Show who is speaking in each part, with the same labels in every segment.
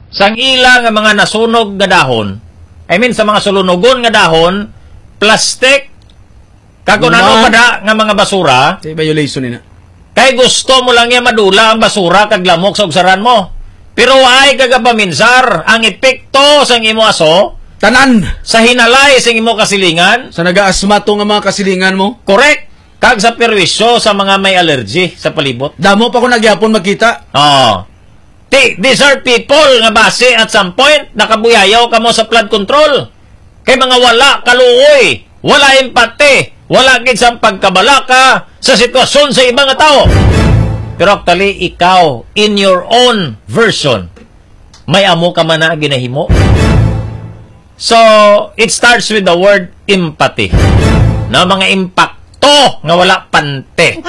Speaker 1: sang ila nga mga nasunog nga dahon, I mean sa mga sulunogon nga dahon, plastic, kagun ano kada nga mga basura,
Speaker 2: violation nina.
Speaker 1: Kay gusto mo lang yan madula ang basura kag lamok sa ugsaran mo. Pero ay kagapaminsar ang epekto sang imo aso,
Speaker 2: tanan
Speaker 1: sa hinalay sa imo kasilingan,
Speaker 2: sa nagaasmato nga mga kasilingan mo.
Speaker 1: Correct. Kag sa perwisyo sa mga may allergy sa palibot.
Speaker 2: Damo pa ko nagyapon makita.
Speaker 1: Oh. These are people nga base at some point nakabuyayaw ka mo sa flood control. Kay mga wala kaluoy, wala empate, wala gid sa pagkabalaka sa sitwasyon sa ibang tao. Pero actually ikaw in your own version may amo ka man na ginahimo. So it starts with the word empathy. Na mga impakto nga wala pante.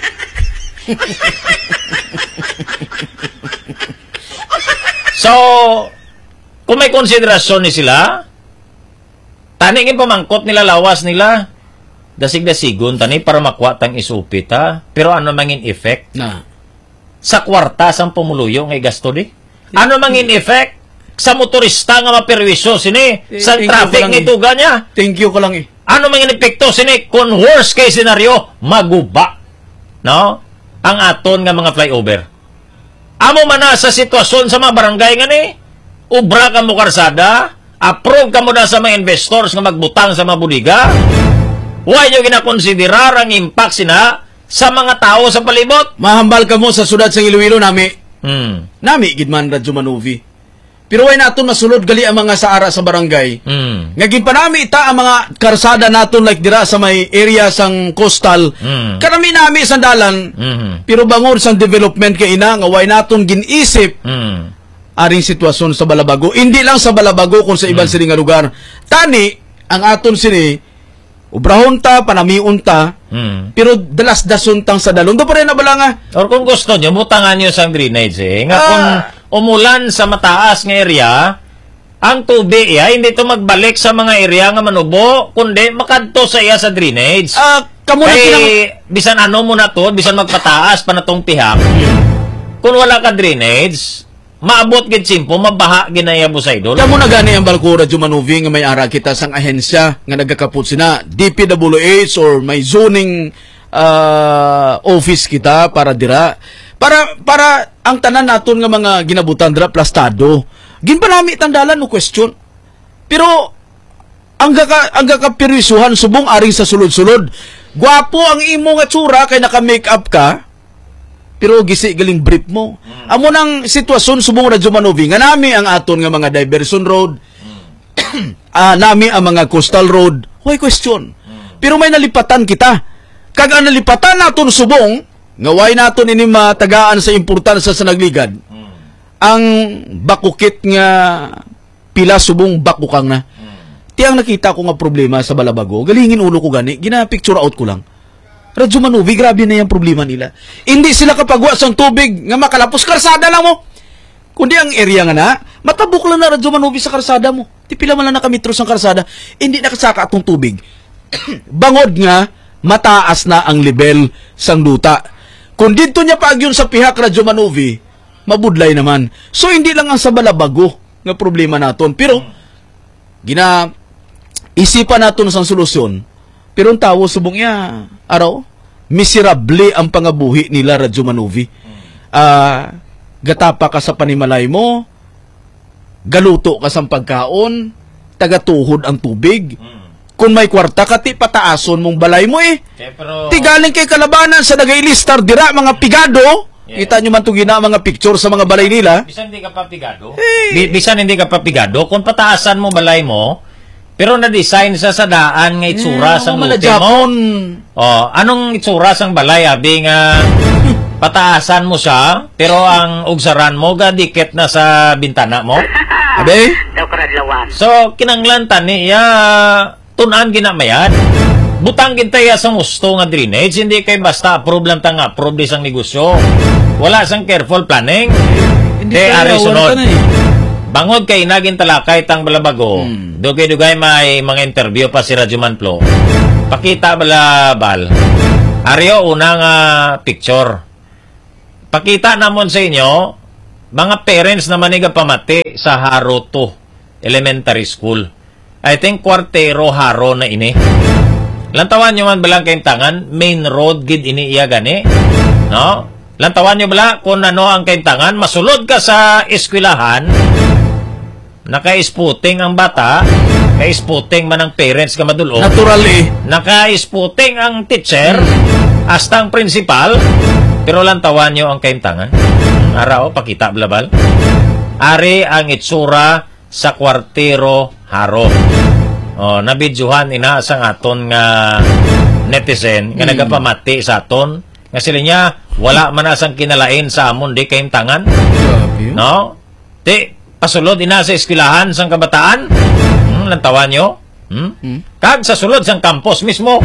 Speaker 1: So, kung may konsiderasyon ni sila, taningin pamangkot nila, lawas nila, dasig-dasigon, tani para makuha tang isupit, ha? Pero ano mangin effect?
Speaker 2: Na.
Speaker 1: Sa kwarta, sang pumuluyo ng gasto di? Ano mangin effect? Sa motorista nga maperwisyo, sini? Sa traffic ni tuga niya?
Speaker 2: Thank you ko lang eh.
Speaker 1: Ano mangin epekto, sini? Kung worst case scenario, maguba. No? Ang aton nga mga flyover. Amo man na sa sitwasyon sa mga barangay nga ni, ubra ka mo karsada, approve ka mo na sa mga investors nga magbutang sa mga budiga, huwag nyo ginakonsiderar ang impact sina sa mga tao sa palibot.
Speaker 2: Mahambal ka mo sa sudad sa Iloilo nami. Nami, gidman Radyo Manovi. Pero way naton masulod gali ang mga saara sa barangay. Ngagin pa nami ita ang mga karsada naton like dira sa may area sang coastal. Karami nami sa dalan. Pero bangor sang development kay ina nga way naton ginisip aring sitwasyon sa Balabago. Hindi lang sa Balabago kung sa ibang sini nga lugar. Tani ang aton sini ubrahon ta, panamiun ta, pero dalas-dason tang sa dalon. Do pa rin na bala nga.
Speaker 1: Or kung gusto nyo, butangan nyo sa drainage eh. Nga kung umulan sa mataas nga area, ang tubig hindi to magbalik sa mga area nga manubo, kundi makadto sa iya sa drainage. Bisan ano mo na to, bisan magpataas pa na tong tihak. Kung wala ka drainage, maabot gid simpo, mabaha ginaya mo sa idol.
Speaker 2: Kamo na gani ang balko Radyo Manovi nga may ara kita sang ahensya nga nagakaput sina DPWH or may zoning office kita para dira. Para ang tanan naton nga mga ginabutan dira plastado. Ginpanami tandalan no question. Pero ang gakapirisuhan subong aring sa sulod-sulod. Gwapo ang imo nga tsura kay naka-make up ka. Pero gisi galing brief mo. Amo nang sitwasyon subong Radyo Manovi nga nami ang aton nga mga diversion road. Nami ang mga coastal road. Why question? Pero may nalipatan kita. Kag ang nalipatan naton subong nga way naton ini matagaan sa importansya sa nagligad. Ang bakukit nga pila subong bakukang na. Tiyang nakita ko nga problema sa Balabago. Galingin ulo ko gani. Gina-picture out ko lang. Radyo Manovi, grabe na yung problema nila. Hindi sila kapagwa sa tubig nga makalapos karsada lang mo. Kundi ang area nga na, matabok lang na Radyo Manovi sa karsada mo. Tipila man lang nakametros ang karsada, hindi nakasaka atong tubig. Bangod nga, mataas na ang level sang duta. Kung dito niya paagyon sa pihak Radyo Manovi, mabudlay naman. So, hindi lang ang sa Balabago nga problema naton. Pero, isipan naton sang solusyon. Pero ang tawo subong niya, miserable ang pangabuhi nila Radyo Manovi. Gatapa ka sa panimalay mo, galuto ka sa pagkaon, tagatuhod ang tubig. Kung may kwarta ka, pataason mong balay mo eh.
Speaker 1: Pero
Speaker 2: galing kay kalabanan sa nagailistar dira, mga pigado. Kita nyo man itong mga picture sa mga balay nila.
Speaker 1: Bisan hindi ka papigado. Bisan hindi ka papigado. Kung pataasan mo balay mo, pero na-design sa daan nga itsura sang luti mo. Anong itsura sang balay? Abi nga pataasan mo siya, pero ang ugsaran mo gadikit na sa bintana mo.
Speaker 2: Abi?
Speaker 1: So, kinanglantan niya, tunan ginamayan. Butang gintaya sa gusto nga drainage, hindi kay basta approve lang tanga, approve di sang negosyo. Wala sang careful planning. Hindi ari sunod. Bangod kay naging talakay tang Balabago. Dugay-dugay may mga interview pa si Radyo Manplo. Pakita bal. Aryo unang picture. Pakita namon sa inyo mga parents na maniga pamati sa Haro 2 Elementary School. I think Cuartero Haro na ini. Lantawan nyo man balang kayong tangan, main road gid ini iya gani. No? Lantawan nyo bala kung ano ang kayong tangan, masulod ka sa eskwelahan, naka-isputing ang bata, naka-isputing man ang parents ka madulo.
Speaker 2: Natural
Speaker 1: Naka-isputing ang teacher, hasta ang principal, pero lantawan nyo ang kayong tangan. Araw, pakita blabal. Ari ang itsura sa Cuartero Haro. Nabidyohan ina sang aton nga netizen nga nagapamati sa aton nga sila niya wala man asang kinalain sa amon di kayong tangan. No? Di pasulod ina sa eskwelahan sang kabataan. Lantawan nyo? Kag sa sulod sang campus mismo.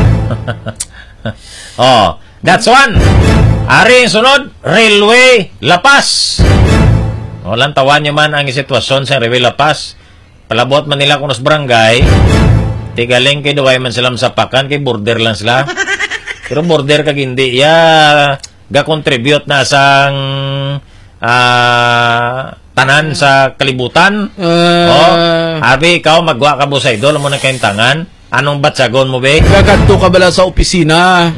Speaker 1: That's one. Ari sunod, Railway Lapas. Lantawan nyo man ang sitwasyon sa Railway Lapas. Palabot man nila kung nas barangay, tigaling kay duway man silang sapakan, kay border lang sila. Pero border kag hindi, ga-contribute na sang tanan sa kalibutan. Abi, ikaw magwa ka bo sa idol mo na kayong tangan. Anong batsagon mo, be?
Speaker 2: Gagadto ka bala sa opisina.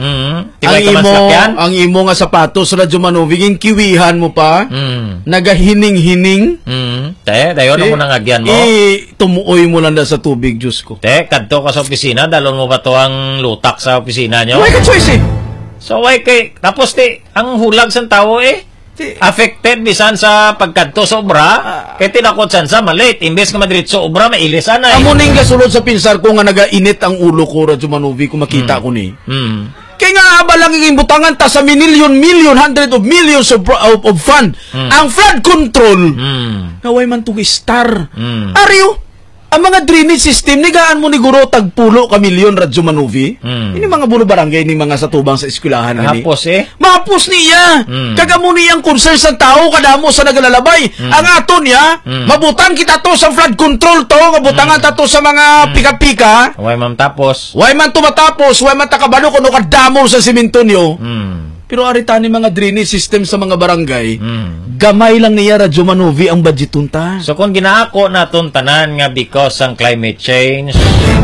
Speaker 2: Ang imo nga sapatos, Radyo Manubing, kiwihan mo pa. Nagahining-hining.
Speaker 1: Dayon mo nang agyan mo.
Speaker 2: Tumuoy mo lang sa tubig, Diyos ko.
Speaker 1: Kadto ka sa opisina, dalon mo ba to ang lutak sa opisina nyo?
Speaker 2: Why ka choice
Speaker 1: So, why kay... Tapos, ang hulag sa tao, affected bisan sa pagkadto sa obra, kay tinakot san sa malit. Imbes ka madiritso obra, mailisan na.
Speaker 2: Amo ning gasulod sa pinsar ko nga nagainit ang ulo ko, Radyo Manubi, kung makita ko ni. Kaya nga balang imbutangan ta sa million, hundred of millions of fund. Ang flood control. Naway man to star. Ariyo, ang mga drainage system, nigaan mo ni Guro tagpulo ka milyon, Radyo Manubi. Ini mga bulo barangay ni mga satubang sa eskwelahan.
Speaker 1: Mahapos
Speaker 2: Mahapos niya. Kagamo niyang concern sa tao, kadamo sa nagalalabay. Ang aton niya, mabutan kita to sa flood control to, mabutangan ta to sa mga pika-pika.
Speaker 1: Way man tapos.
Speaker 2: Way man tumatapos, way man takabalo kuno kadamo sa simento niyo. Pero arita ni mga drainage system sa mga barangay, gamay lang niya, Radyo Manubi, ang budgetun ta.
Speaker 1: So kung ginaako naton tanan nga because ang climate change,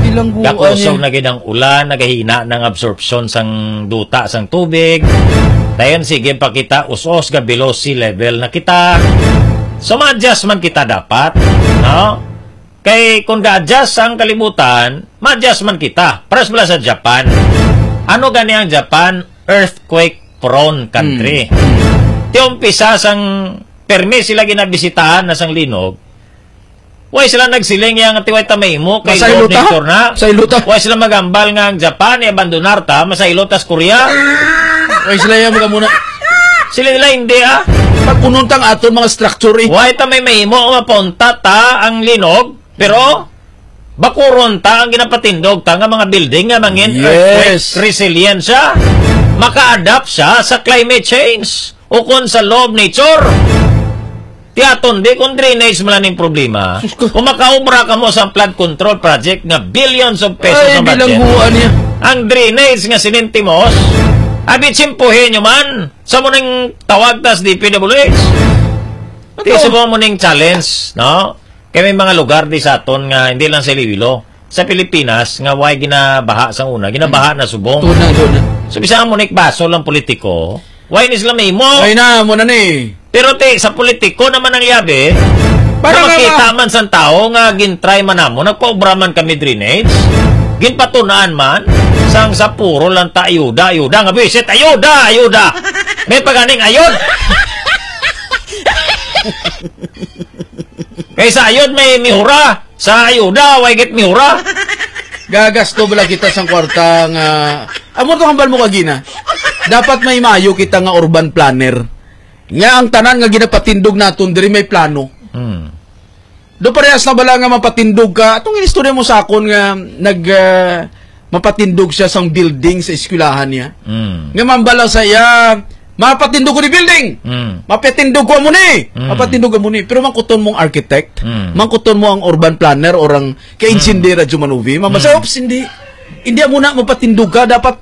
Speaker 1: kakusog na gid ang ulan, nagahina ng absorption sang duta sang tubig. Dayon sige pa kita us-us ga below sea level na kita. So ma-adjust man kita dapat, no? Kay kung ga-adjust ang kalibutan, ma-adjust man kita. Paras bala sa Japan. Ano gani ang Japan? Earthquake prone country. Ti umpisa sang permi sila ginabisitahan na sang linog. Way sila nagsiling yang tiway tamay mo kay Gobernador na. Way sila magambal nga ang Japan i-abandonar ta masaylotas Korea.
Speaker 2: Way sila yang magamuna.
Speaker 1: Sila nila hindi
Speaker 2: Pagpununtang aton mga structure
Speaker 1: Way tamay mahimo mapunta ta ang linog pero bakuron ta ang ginapatindog ta nga mga building nga mangin earthquake resilient siya. Maka-adapt siya sa climate change o kung sa law of nature. Tiyaton, di kung drainage mo lang yung problema. Kung makaubra ka mo sa flood control project na billions of pesos ang budget. Ang drainage nga sinintimos, abit simpuhin nyo man sa munang tawag tas DPWH. Tiso mo munang challenge, no? Kaya may mga lugar di sa aton nga hindi lang sa Iloilo. Sa Pilipinas, nga way ginabaha sa una, ginabaha na subong. So, bisa mo baso lang politiko, way ni sila may mo.
Speaker 2: Ay na, muna ni.
Speaker 1: Pero sa politiko naman ang yabe, para makita man sa tao nga gintry man namo, nagpaubra man kami drainage, ginpatunaan man, sang sa puro lang ta ayuda, nga bisit, ayuda. May paganing ayod. Kaysa ayod may mihura. Sa ayuda, way get mihura.
Speaker 2: Gagasto bala kita sang kwarta nga... Amo to hambal mo kagina. Dapat may mayo kita nga urban planner. Nga ang tanan nga ginapatindog naton diri may plano. Do parehas na bala nga mapatindog ka. Atong inistorya mo sa akon nga mapatindog siya sang building sa eskwelahan niya. Nga mambala sa iya... Mapatindog ko ni building. Mapatindog ko mo ni. Mapatindog ko mo ni. Pero mangkuton mong architect, mangkuton mo ang urban planner or ang ka-engineer Radyo Manubi. Mamasa, oops, hindi mo na mapatindog ka. Dapat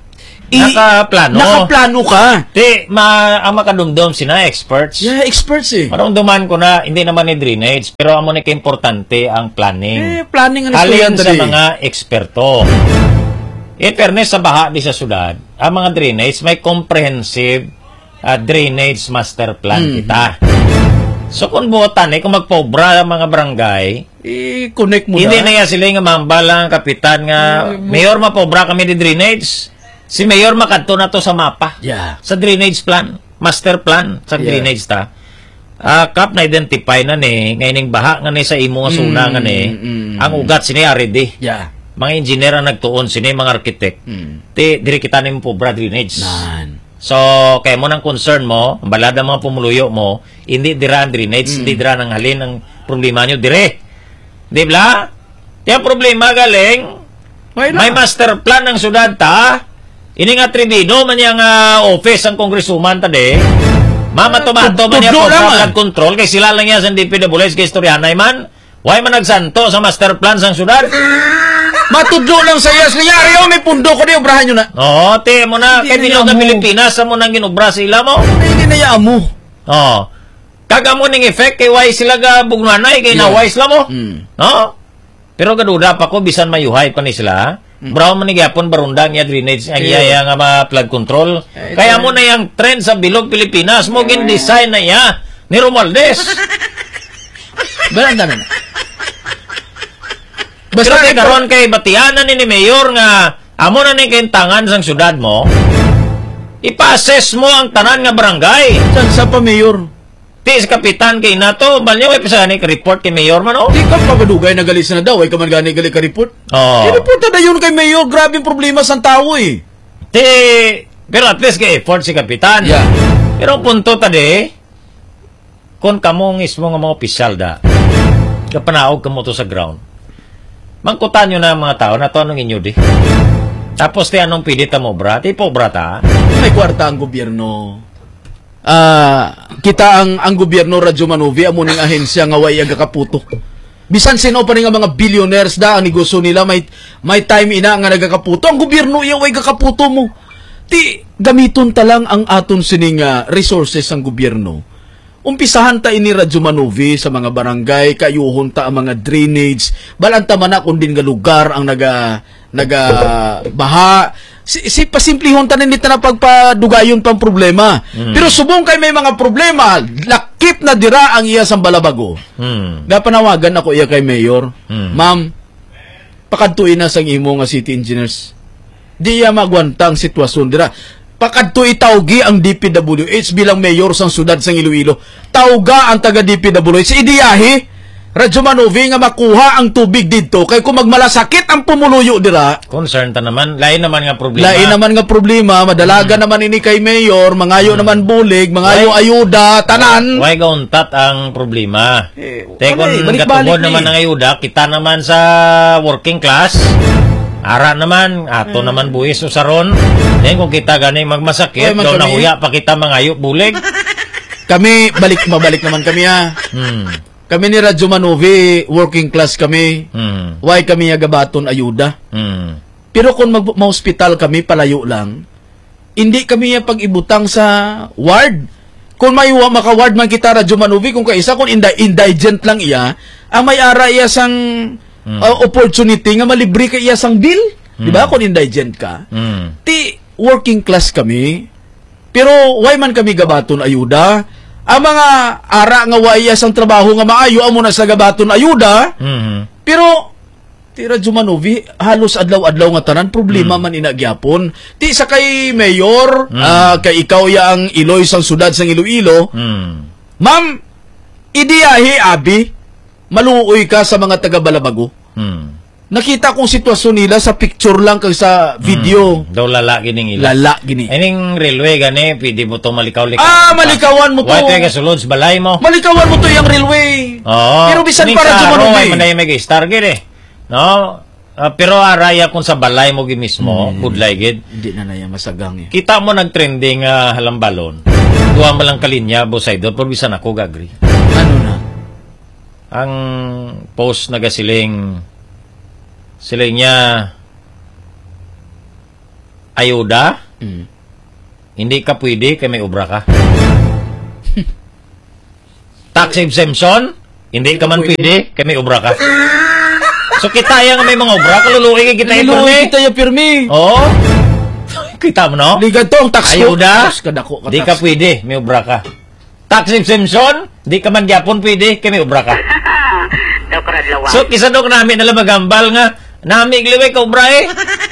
Speaker 2: Nakaplano ka.
Speaker 1: Ang makadumdum sina experts.
Speaker 2: Yeah, experts eh.
Speaker 1: Marumduman ko na, hindi naman ni drainage, pero amo ni importante ang planning.
Speaker 2: Planning ang
Speaker 1: Halin sa
Speaker 2: estudyante
Speaker 1: mga eksperto. In fairness sa baha di sa syudad, ang mga drainage may comprehensive drainage master plan kita. So kung buotan kung magpobra ang mga barangay,
Speaker 2: connect mo
Speaker 1: hindi
Speaker 2: na.
Speaker 1: na sila nga mambalang kapitan nga, mayor mapobra kami di drainage. Si mayor makadto na to sa mapa.
Speaker 2: Yeah.
Speaker 1: Sa drainage plan, master plan sa drainage ta. Kap na identify na ni ngayning baha nga ni sa imo nga suna nga ni ang ugat sini already.
Speaker 2: Yeah.
Speaker 1: Mga engineer ang nagtuon sini mga architect. Diri kita nimo pobra drainage. So, kaya mo nang concern mo, ang balada mga pumuluyo mo, hindi dira ang drainage, hindi dira nang halin ang problema nyo, dire. Di ba? Yung problema galing, may master plan ng syudad ta, ini nga tribido man yung office ang kongresuman ta de, mama-tomato man yung flood control, kay sila lang yan sa DPWH, kay istoryanay man, why man nagsanto sa master plan sang syudad?
Speaker 2: Matudlo lang sa iyas. Nangyari may pundo ko di, obrahan nyo na.
Speaker 1: Oo, mo na. Kaya bilog na Pilipinas, sa mo nang ginubra sa ila mo.
Speaker 2: Hindi na yaan mo.
Speaker 1: Oo. Kaga mo ning effect, kay wise sila ga bugmanay, kay na wise lang mo. No? Pero gaduda pa ko, bisan mayuhay pa ni sila. Brown man gyapon barunda niya drainage, ang iya nga flood control. Kaya mo na yung trend sa bilog Pilipinas, mo gin-design na iya ni Romualdez.
Speaker 2: Balanda na.
Speaker 1: Basta kay karon kay batianan ni mayor nga amo na ni kay tangan sang syudad mo. Ipa-assess mo ang tanan nga barangay.
Speaker 2: Sa pa mayor?
Speaker 1: Sa kapitan kay nato, balnya way pasani ka report kay mayor man oh.
Speaker 2: Di ka pagadugay na galis na daw, ay ka man gani gali ka report. I-report na yun kay mayor, grabe problema sa tao eh.
Speaker 1: Pero at least kay effort si kapitan.
Speaker 2: Yeah.
Speaker 1: Pero punto tadi, kung kamo mismo nga mga opisyal da, kapanaog kamo to sa ground. Mangkutan nyo na ang mga tao na to anong inyo di. Tapos anong pili ta mo bra? Pobra ta.
Speaker 2: May kwarta ang gobyerno. Kita ang gobyerno Radyo Manuvi amo ning ahensya nga way aga kaputo. Bisan sino pa ning mga billionaires da ang negosyo nila may time ina nga nagakaputo. Ang gobyerno iya way gakaputo mo. Gamiton ta lang ang aton sining resources ang gobyerno. Umpisahan ta ini Radyo Manuvi sa mga barangay, kayuhon ta ang mga drainage, balanta man na kung din nga lugar ang naga baha. Pasimplihon ta nito na pagpadugayon pang problema. Pero subong kay may mga problema, lakip na dira ang iya sang balabago. Panawagan ako iya kay mayor. Ma'am, pakadtuin na sang imo nga city engineers. Di iya magwantang sitwasyon dira. Pakadto itawgi ang DPWH bilang mayor sang syudad sang Iloilo. Tawga ang taga DPWH. Idiyahi, Radyo Manuvi nga makuha ang tubig dito. Kay kung magmalasakit ang pumuluyo dira.
Speaker 1: Concern ta naman. Lain naman nga problema.
Speaker 2: Lain naman nga problema. Madalaga naman ini kay mayor. Mangayo naman bulig. Mangayo ayuda. Tanan.
Speaker 1: Why gauntat ang problema? Kung katubod naman ang ayuda, kita naman sa working class. Ara naman, ato naman buwis o saron. Kung kita gani magmasakit, daw nahuya pa kita mangayo bulig.
Speaker 2: Kami, mabalik naman kami ha. Kami ni Radyo Manuvi, working class kami. Why kami agabaton ayuda? Pero kung ma-hospital kami, palayo lang, hindi kami pag-ibutang sa ward. Kung may maka-ward man kita Radyo Manuvi, kung kaisa, kung indigent lang iya, ang may-ara iya sang opportunity nga malibre ka iya sang bill. Di ba? Kung indigent ka. Working class kami. Pero why man kami gabaton ayuda? Ang mga ara nga way sang trabaho nga maayo amo na sa gabaton ayuda. Pero Radyo Manuvi halos adlaw-adlaw nga tanan problema man ina gyapon. Sa kay mayor, kay ikaw ya ang Iloy sang syudad sang Iloilo. Ma'am, idiyahi abi maluoy ka sa mga taga Balabago. Nakita kong sitwasyon nila sa picture lang kag sa video.
Speaker 1: Daw lala gining ila.
Speaker 2: Lala gini.
Speaker 1: Ining railway gani, pwede mo to malikaw-likaw.
Speaker 2: Malikawan mo to.
Speaker 1: Why ka sulod sa balay mo?
Speaker 2: Malikawan mo to yung railway.
Speaker 1: Pero
Speaker 2: bisan para sa Manuvi.
Speaker 1: Manay mag-star gid eh. No? Pero araya kung sa balay mo mismo, budlay gid.
Speaker 2: Hindi na naya masagang eh.
Speaker 1: Kita mo nag-trending halambalon. Duwa mo lang kalinya bosay do, pero bisan ako gagri.
Speaker 2: Ano na?
Speaker 1: Ang post sila niya ayuda Hindi ka pwede kay may obra ka. Tax exemption, hindi ka man pwede kay may obra ka. So kita yang may mga obra, kaluluwi kita ito
Speaker 2: Niluwi kita yung pirmi.
Speaker 1: Oo. Kita mo no?
Speaker 2: Ligad to ang tax ko.
Speaker 1: Ayuda,
Speaker 2: Tax kadako ka
Speaker 1: di
Speaker 2: tax.
Speaker 1: ka pwede, may obra ka. Tax exemption, di ka man gyapon pwede kay may obra ka.
Speaker 3: Daw karadlawan.
Speaker 1: So kisadok namin na magambal nga, nami gliwi ka obra eh.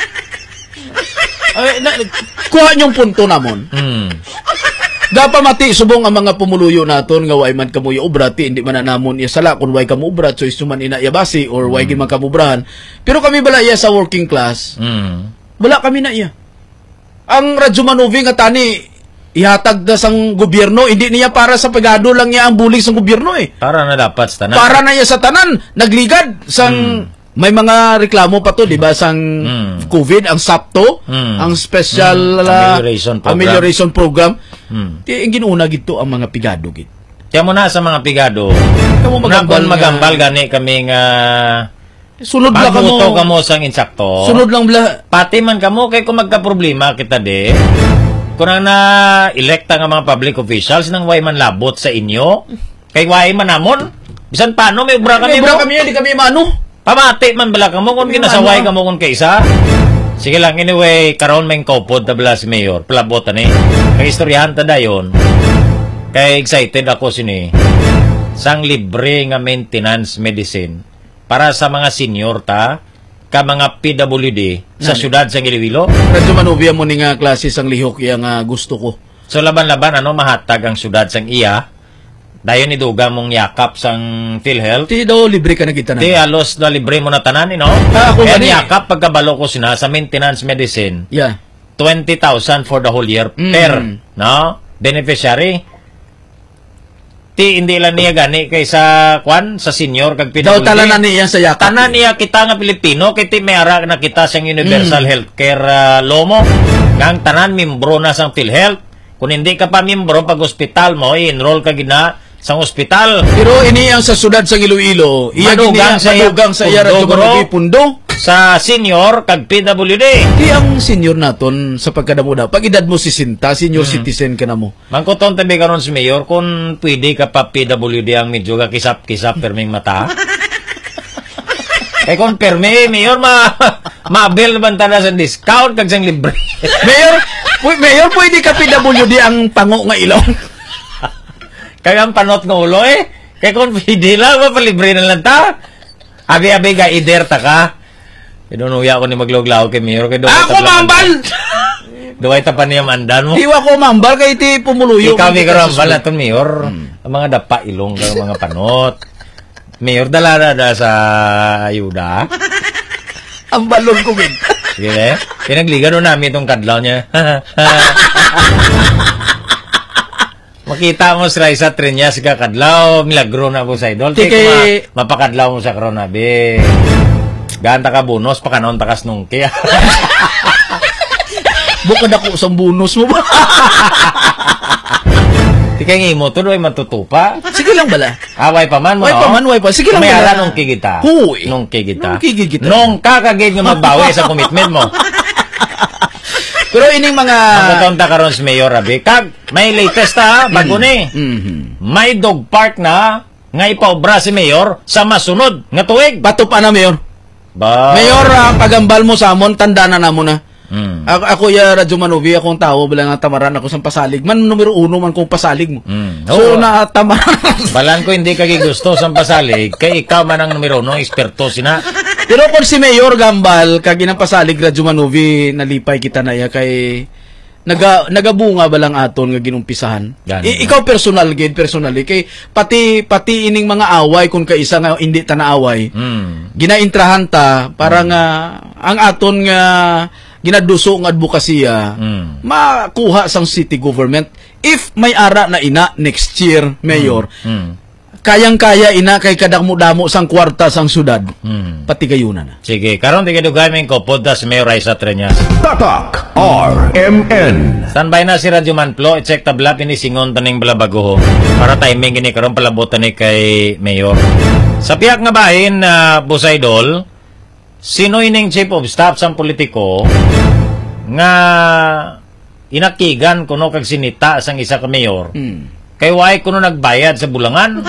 Speaker 2: Ay, kuha niyong punto namon. Dapat mati subong ang mga pumuluyo naton nga way man kamuyo obra ti hindi man na namon iya sala kun way kamo obra choice man ina iya basi or way man kamubrahan. Pero kami bala iya sa working class. Wala kami na iya. Ang Radyo Manuvi nga tani ihatag na sang gobyerno, hindi niya para sa pagado lang niya ang bulig sa gobyerno eh.
Speaker 1: Para na dapat sa tanan.
Speaker 2: Para na iya sa tanan, nagligad sang may mga reklamo pa to, di ba, sang COVID, ang SAPTO, ang Special Amelioration Program. Ang ginuna gito ang mga pigado git.
Speaker 1: Kaya mo na sa mga pigado,
Speaker 2: Kamu
Speaker 1: magambal gani kami nga
Speaker 2: sunod lang
Speaker 1: pagmuto
Speaker 2: kamo.
Speaker 1: kamo sang insakto.
Speaker 2: Sunod lang bla.
Speaker 1: Pati man kamo kay kung magka-problema kita de. Kung ang na-electa nga mga public officials nang way man labot sa inyo, kay way man namon, bisan paano may obra kami
Speaker 2: May obra
Speaker 1: bro?
Speaker 2: kami, di kami mano.
Speaker 1: Pamati man bala kamo kung ginasaway kamo kung kaysa. Sige lang, anyway, karon may kopod na bala si Mayor. Palabot ni. Kay istoryahan ta dayon. Kay excited ako sini. Sang libre nga maintenance medicine para sa mga senior ta, ka mga PWD sa syudad sa Iloilo.
Speaker 2: Radyo Manuvi mo ni nga klase sang lihok iya nga gusto ko.
Speaker 1: So laban-laban ano mahatag ang syudad sang iya. Dayon ni duga mong yakap sang PhilHealth.
Speaker 2: Ti daw libre ka na kita na.
Speaker 1: Di alos na libre mo na tanan, no?
Speaker 2: Ako
Speaker 1: Kaya
Speaker 2: gani.
Speaker 1: yakap pagkabalo ko sina sa maintenance medicine.
Speaker 2: Yeah.
Speaker 1: 20,000 for the whole year per, no? Beneficiary. Ti hindi lang niya gani kay sa kwan sa senior kag PWD.
Speaker 2: Daw talanan niya sa yakap.
Speaker 1: Tanan niya kita nga Pilipino kay ti may ara na kita sang universal healthcare lomo. Ngang tanan membro na sang PhilHealth. Kung hindi ka pa membro pag ospital mo, i-enroll ka gina sang ospital.
Speaker 2: Pero ini ang sa sudad sa Iloilo, iya
Speaker 1: Madugang sa iya,
Speaker 2: madugang sa iya Radyo
Speaker 1: pundo,
Speaker 2: Manuvi pundo.
Speaker 1: Sa senior kag PWD.
Speaker 2: Di ang senior naton sa pagkadamuda. Pag edad mo 60, senior citizen ka na mo.
Speaker 1: Mangkuton tabi karon si Mayor kung pwede ka pa PWD ang medyo ka kisap-kisap perming mata. Eh kung permi, Mayor, ma-bill naman tala sa discount kag sang libre.
Speaker 2: Mayor, pwede ka PWD ang pango nga ilong.
Speaker 1: Kaya ang panot ng ulo eh. Kaya kung pwede lang, mapalibre na lang ta. Abi-abi ka, iderta ka. Inunuya ko ni magloglaw kay Mayor.
Speaker 2: Ako mambal!
Speaker 1: Duway ta pa niya mandan mo.
Speaker 2: Iwa ko mambal kay ti pumuluyo.
Speaker 1: Ikaw may karambal na ito, Mayor. Ang mga dapa ilong ka, mga panot. Mayor, dala na sa ayuda.
Speaker 2: Ang balon ko, gid.
Speaker 1: Sige, eh. Pinagligan nun namin itong kadlaw niya. Makita mo si Raisa Trinyas ka kadlaw, milagro na po sa idol.
Speaker 2: Tike,
Speaker 1: mapakadlaw mo sa karon abi. Ganta ka bonus pakanon takas nung kaya.
Speaker 2: bukod ako sa bonus mo ba?
Speaker 1: Tika ngimo to doy matutupa.
Speaker 2: Sige lang bala.
Speaker 1: Away pa man mo.
Speaker 2: Way pa. Sige lang
Speaker 1: may
Speaker 2: bala.
Speaker 1: ala nung kigita.
Speaker 2: Huy.
Speaker 1: Nung kigita.
Speaker 2: Nung
Speaker 1: kakagid nga magbawi sa commitment mo.
Speaker 2: Pero ining mga
Speaker 1: Magkakonta karon si Mayor Abi. Kag may latest ha, bago ni. May dog park na nga ipaobra si Mayor sa masunod nga tuig.
Speaker 2: bato pa na, Mayor.
Speaker 1: Ba.
Speaker 2: Mayor, pagambal mo sa amon, tanda na mo na. Ako ya Radyo Manuvi, akong tao, bilang nga tamaran ako sa pasalig. Man, numero 1 man kung pasalig mo. So, tamaran.
Speaker 1: Balan ko hindi ka gusto sa pasalig, kay ikaw man ang numero 1, eksperto sina.
Speaker 2: Pero kung si Mayor Gambal, kag pasalig Radyo Manuvi, nalipay kita na ya kay nagabunga ba lang aton nga ginumpisahan. Ikaw personally kay pati ining mga away kung kaisa nga hindi ta naaway. Ginaintrahan ta para nga ang aton nga ginaduso nga advokasya makuha sang city government if may ara na ina next year, Mayor. Kayang-kaya ina kay kadamo-damo sang kwarta sang syudad. Pati gayuna na.
Speaker 1: Sige, karon di kadugay min ko podas Mayor Raisa Trinyas.
Speaker 4: Tatak RMN.
Speaker 1: Standby na si Radyo Manplo, i-check tabla pinisingon taning balabago para timing gini karon palabotan ni kay Mayor. Sa piyak nga bahin na Busaydol, sino ining chief of staff sang politiko nga inakigan kuno kag sinita sang isa ka mayor. Kay way kuno nagbayad sa bulangan.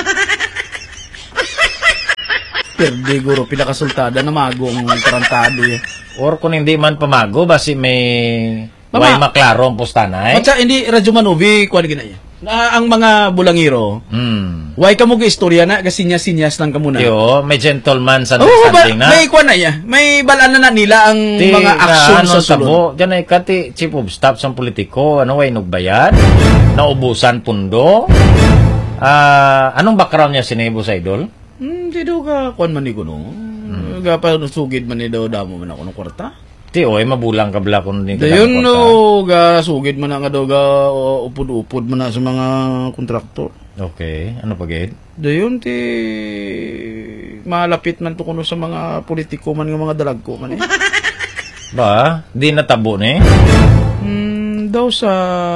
Speaker 2: Perde guro pinakasultada na magong tarantado eh.
Speaker 1: Or kung hindi man pamago, basi may way maklaro ang pustanay.
Speaker 2: Matsa, hindi Radyo Manovi, kuwan ginaya. Na ang mga bulangiro, way ka mo istorya na, kasi sinyas lang ka muna.
Speaker 1: Yo, may gentleman sa
Speaker 2: Oh,
Speaker 1: understanding na.
Speaker 2: may kuwan na ya. May balaan na nila ang mga aksyon sa sulod.
Speaker 1: Diyan ay kati chief of staff sa politiko, ano way nagbayad, naubusan pundo. Anong background niya sinebo sa idol?
Speaker 2: Di daw ka, kuwan man ni ko no. Gapa sugid man ni daw damo man ako ng kwarta.
Speaker 1: Ti oy mabulang ka bala kun ni
Speaker 2: Dayon no, ga sugid man nga daw ga upod-upod man na sa mga kontraktor.
Speaker 1: Okay, ano pa gid?
Speaker 2: Dayon ti malapit man to kuno sa mga politiko man nga mga dalagko man eh.
Speaker 1: Ba, di natabo ni.
Speaker 2: Daw sa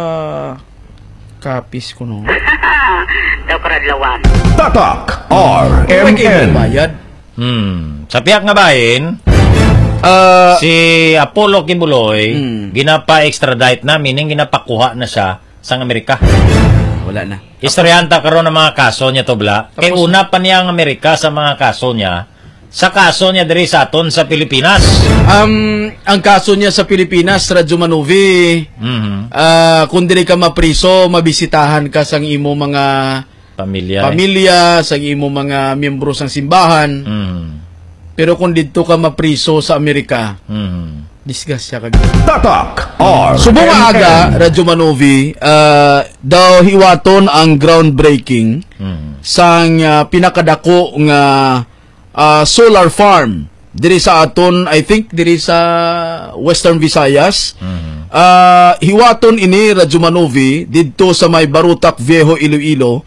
Speaker 2: kapis ko no.
Speaker 3: Daw karadlawan.
Speaker 4: Tatak
Speaker 2: May
Speaker 4: RMN.
Speaker 2: bayad.
Speaker 1: Sa piyak nga bahin, si Apollo Kibuloy, ginapa-extradite na, meaning ginapakuha na siya sa Amerika.
Speaker 2: Wala na.
Speaker 1: Istoryanta karon ng mga kaso niya to bla. Kay una pa niya ang Amerika sa mga kaso niya. Sa kaso niya diri sa aton sa Pilipinas.
Speaker 2: Ang kaso niya sa Pilipinas, Radyo Manovi, kung dili ka mapriso, mabisitahan ka sang imo mga pamilya, sang imo mga miyembro sang simbahan. Pero kung dito ka mapriso sa Amerika, disgrasya ka.
Speaker 4: Tatak
Speaker 2: Subong aga,
Speaker 4: RMN.
Speaker 2: Radyo Manovi, daw hiwaton ang groundbreaking sang pinakadako nga solar farm diri sa aton, I think diri sa Western Visayas. Hiwaton ini Radyo Manovi didto sa may Barutak Viejo, Iloilo,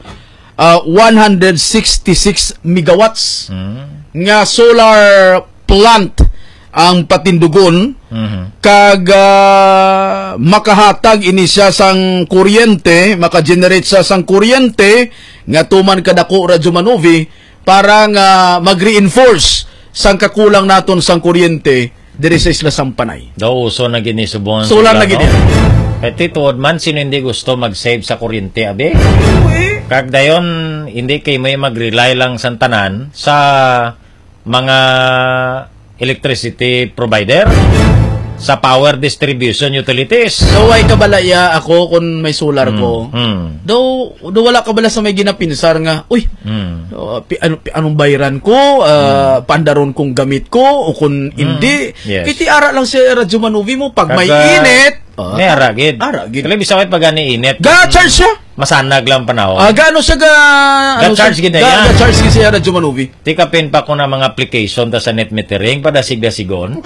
Speaker 2: 166 megawatts nga solar plant ang patindugon kag makahatag ini siya sang kuryente, maka-generate siya sang kuryente nga tuman kadako Radyo Manovi para nga mag-reinforce sang kakulang naton sang kuryente diri sa Isla Sampanay.
Speaker 1: Daw uso na gini subong
Speaker 2: Solar na gini.
Speaker 1: Kay tituod man sino hindi gusto mag-save sa kuryente abe. Kag dayon hindi kay may mag-rely lang sa tanan sa mga electricity provider, sa power distribution utilities.
Speaker 2: So ay kabalaya ako kung may solar ko. Do wala kabala sa may ginapinsar nga, uy, anong bayaran ko, pandaron kong gamit ko, o kung hindi.
Speaker 1: Yes.
Speaker 2: Kiti ara lang si Radyo Manovi mo, pag may init,
Speaker 1: may aragid.
Speaker 2: Aragid.
Speaker 1: Kaya bisawit pag ani init.
Speaker 2: Ga-charge siya.
Speaker 1: Masanag lang panahon.
Speaker 2: Gaano siya
Speaker 1: Ga-charge gid na yan.
Speaker 2: Ga-charge siya Radyo Manovi.
Speaker 1: Tikapin pa ko na mga application ta sa net metering pada sigda-sigon.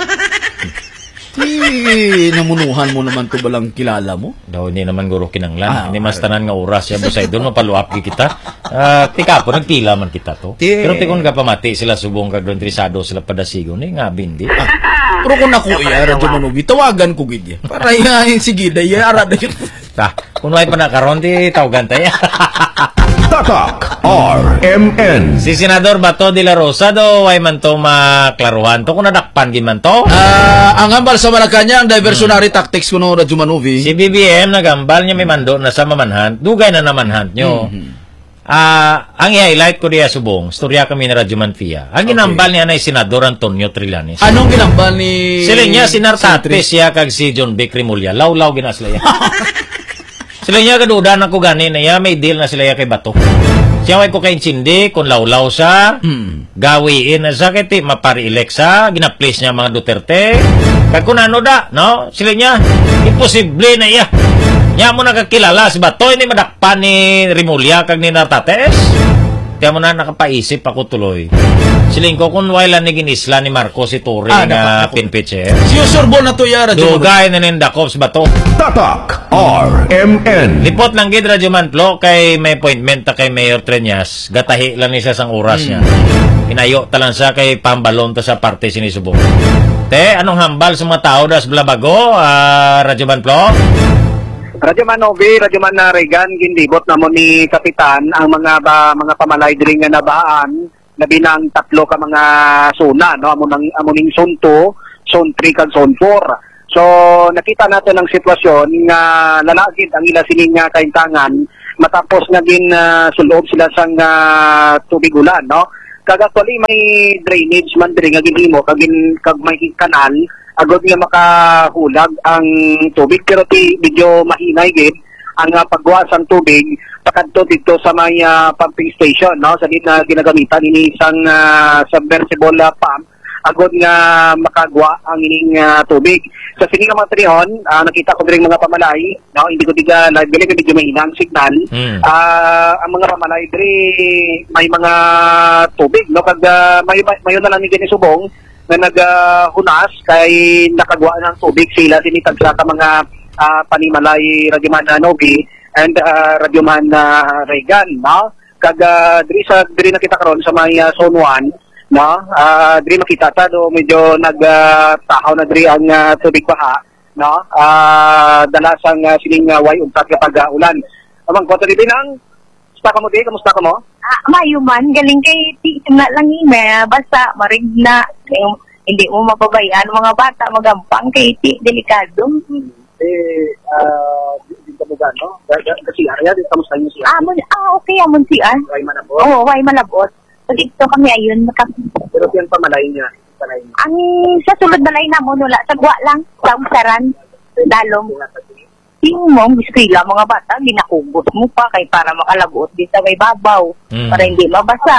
Speaker 2: Namunuhan mo naman to balang kilala mo?
Speaker 1: Daw hindi naman guro kinanglan. Hindi mas tanan nga oras siya busay doon mapaluap kita. Tika po nagpila man kita to. Pero tikon ka pamati sila subong kag doon trisado sila padasigon ni nga bindi.
Speaker 2: Pero kung naku iya Radyo Manovi, tawagan ko gid. Para sige day ara day.
Speaker 1: Ta, kung may pa nakaron ti tawagan tayo.
Speaker 4: Tatak RMN.
Speaker 1: Si Senador Bato de la Rosa do way man to maklaruhan to kung nadakpan gid man to.
Speaker 2: Ang hambal sa Malacanang diversionary tactics kuno Radyo Manovi.
Speaker 1: Si BBM nagambal niya may mando na sa mamanhan, dugay na namanhan nyo. Ang i-highlight ko diya subong, storya kami na Radyo Manfia. Ang ginambal niya na Senador Antonio Trillanes.
Speaker 2: Anong ginambal ni
Speaker 1: Sila niya sinartate siya kag si John B. Cremulya. Law-law ginasla yan. Sila niya kaduda na ko gani na ya may deal na sila ya kay Bato. Siya way ko kay Chindi kung law-law siya. Gawiin na sa kiti mapari-elect sa gina-place niya mga Duterte. Kag kun ano da, no? Sila niya imposible na iya. Nya mo nakakilala si Bato hindi madakpan ni Rimulya kag ni Nartates. Tiyan mo na nakapaisip ako tuloy. Siling ko kung wala ni ginisla ni Marcos si Torre nga pinpitcher.
Speaker 2: Si Usurbo na to ya Radyo Manovi.
Speaker 1: Dugay na nindakop si Bato.
Speaker 4: Tatak RMN.
Speaker 1: Lipot lang gid Radyo Manflo kay may appointment ta kay Mayor Treñas. Gatahi lang ni siya sang oras niya. Inayo ta lang siya kay pambalon ta sa parte sinisubong. Te, anong hambal sa mga tao das Blabago, Radyo Manflo?
Speaker 5: Radyo Manovi, Radyo Manarigan, gindibot na mo ni Kapitan ang mga pamalay diri nga nabaan na binang tatlo ka mga suna, no? Amuning Zone 2, Zone 3 kag Zone 4. So nakita natin ang sitwasyon nga lalagid ang ila sining kaintangan matapos naging sulob sila sang tubig ulan, no? Kag actually may drainage man diri nga ginhimo kag may kanal agod nga makahulag ang tubig pero medyo mahinay gid ang pagwas ang tubig pakadto dito sa may pumping station, no? Sa na ginagamitan ini isang submersible pump agod nga makagwa ang ining tubig. Sa sining mga trihon, nakita ko rin mga pamalay, no? Hindi ko diga live gali medyo mahina ang signal. Ang mga pamalay diri may mga tubig, no? Kag mayon na lang ni subong na naghunas kay nakagwa ng tubig sila sinitag sa mga panimalay Radyoman Novi and Radyoman Regan, no? Kag diri nakita karon sa may zone 1, no, diri makita ta do medyo nagtahaw na diri ang tubig baha, no, dalasang sining way ugtat kapag ulan. Amang ko diri binang kamusta ka mo?
Speaker 6: Mayuman galing kay na lang basta marigna hindi mo mapabayaan mga bata magampang kay delikado.
Speaker 5: Dito mo no? Kasi area dito kamusta niyo siya?
Speaker 6: Okay amon siya.
Speaker 5: Way malabot.
Speaker 6: Oo, way malabot. So, dito kami ayun.
Speaker 5: Pero yan pamalay niya.
Speaker 6: Ang sa sulod balay na mo, wala. Sagwa lang. Sa usaran. Dalong. Yung mo, biskrila mga bata, ginakubos mo pa kay para makalabot di sa may babaw. Para hindi mabasa.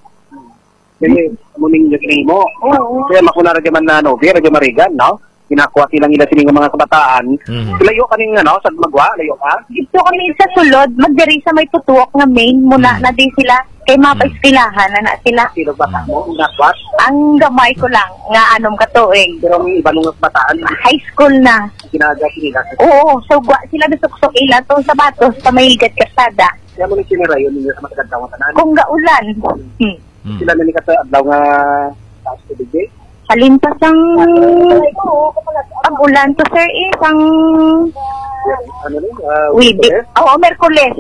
Speaker 5: Kaya, muning nyo kinay mo.
Speaker 6: Oo.
Speaker 5: Kaya makuna Radyoman Novi, Radyoman Regan, no? Kinakuha silang ila sining mga kabataan. Layo ka ning sa magwa, layo ka?
Speaker 6: Dito kami sa sulod, magdiri sa may tutuok na main muna na di sila. Kay mapaiskilahan na sila.
Speaker 5: Sino bata mo? Nakwat?
Speaker 6: Ang gamay ko lang, nga anong katuig.
Speaker 5: Pero ang iba nung bataan,
Speaker 6: High school na.
Speaker 5: kinaga sinila.
Speaker 6: Oo, so sila nasuksok ila to sa batos sa may ligat kasada.
Speaker 5: Kaya mo ni sinirayon ninyo sa matagandang tanan.
Speaker 6: Kung gaulan.
Speaker 5: Sila na ni kata adlaw nga taas tubig.
Speaker 6: Halimpas ang pag-ulan to sir isang
Speaker 5: Ano rin?
Speaker 6: Widi. Oo, Merkules.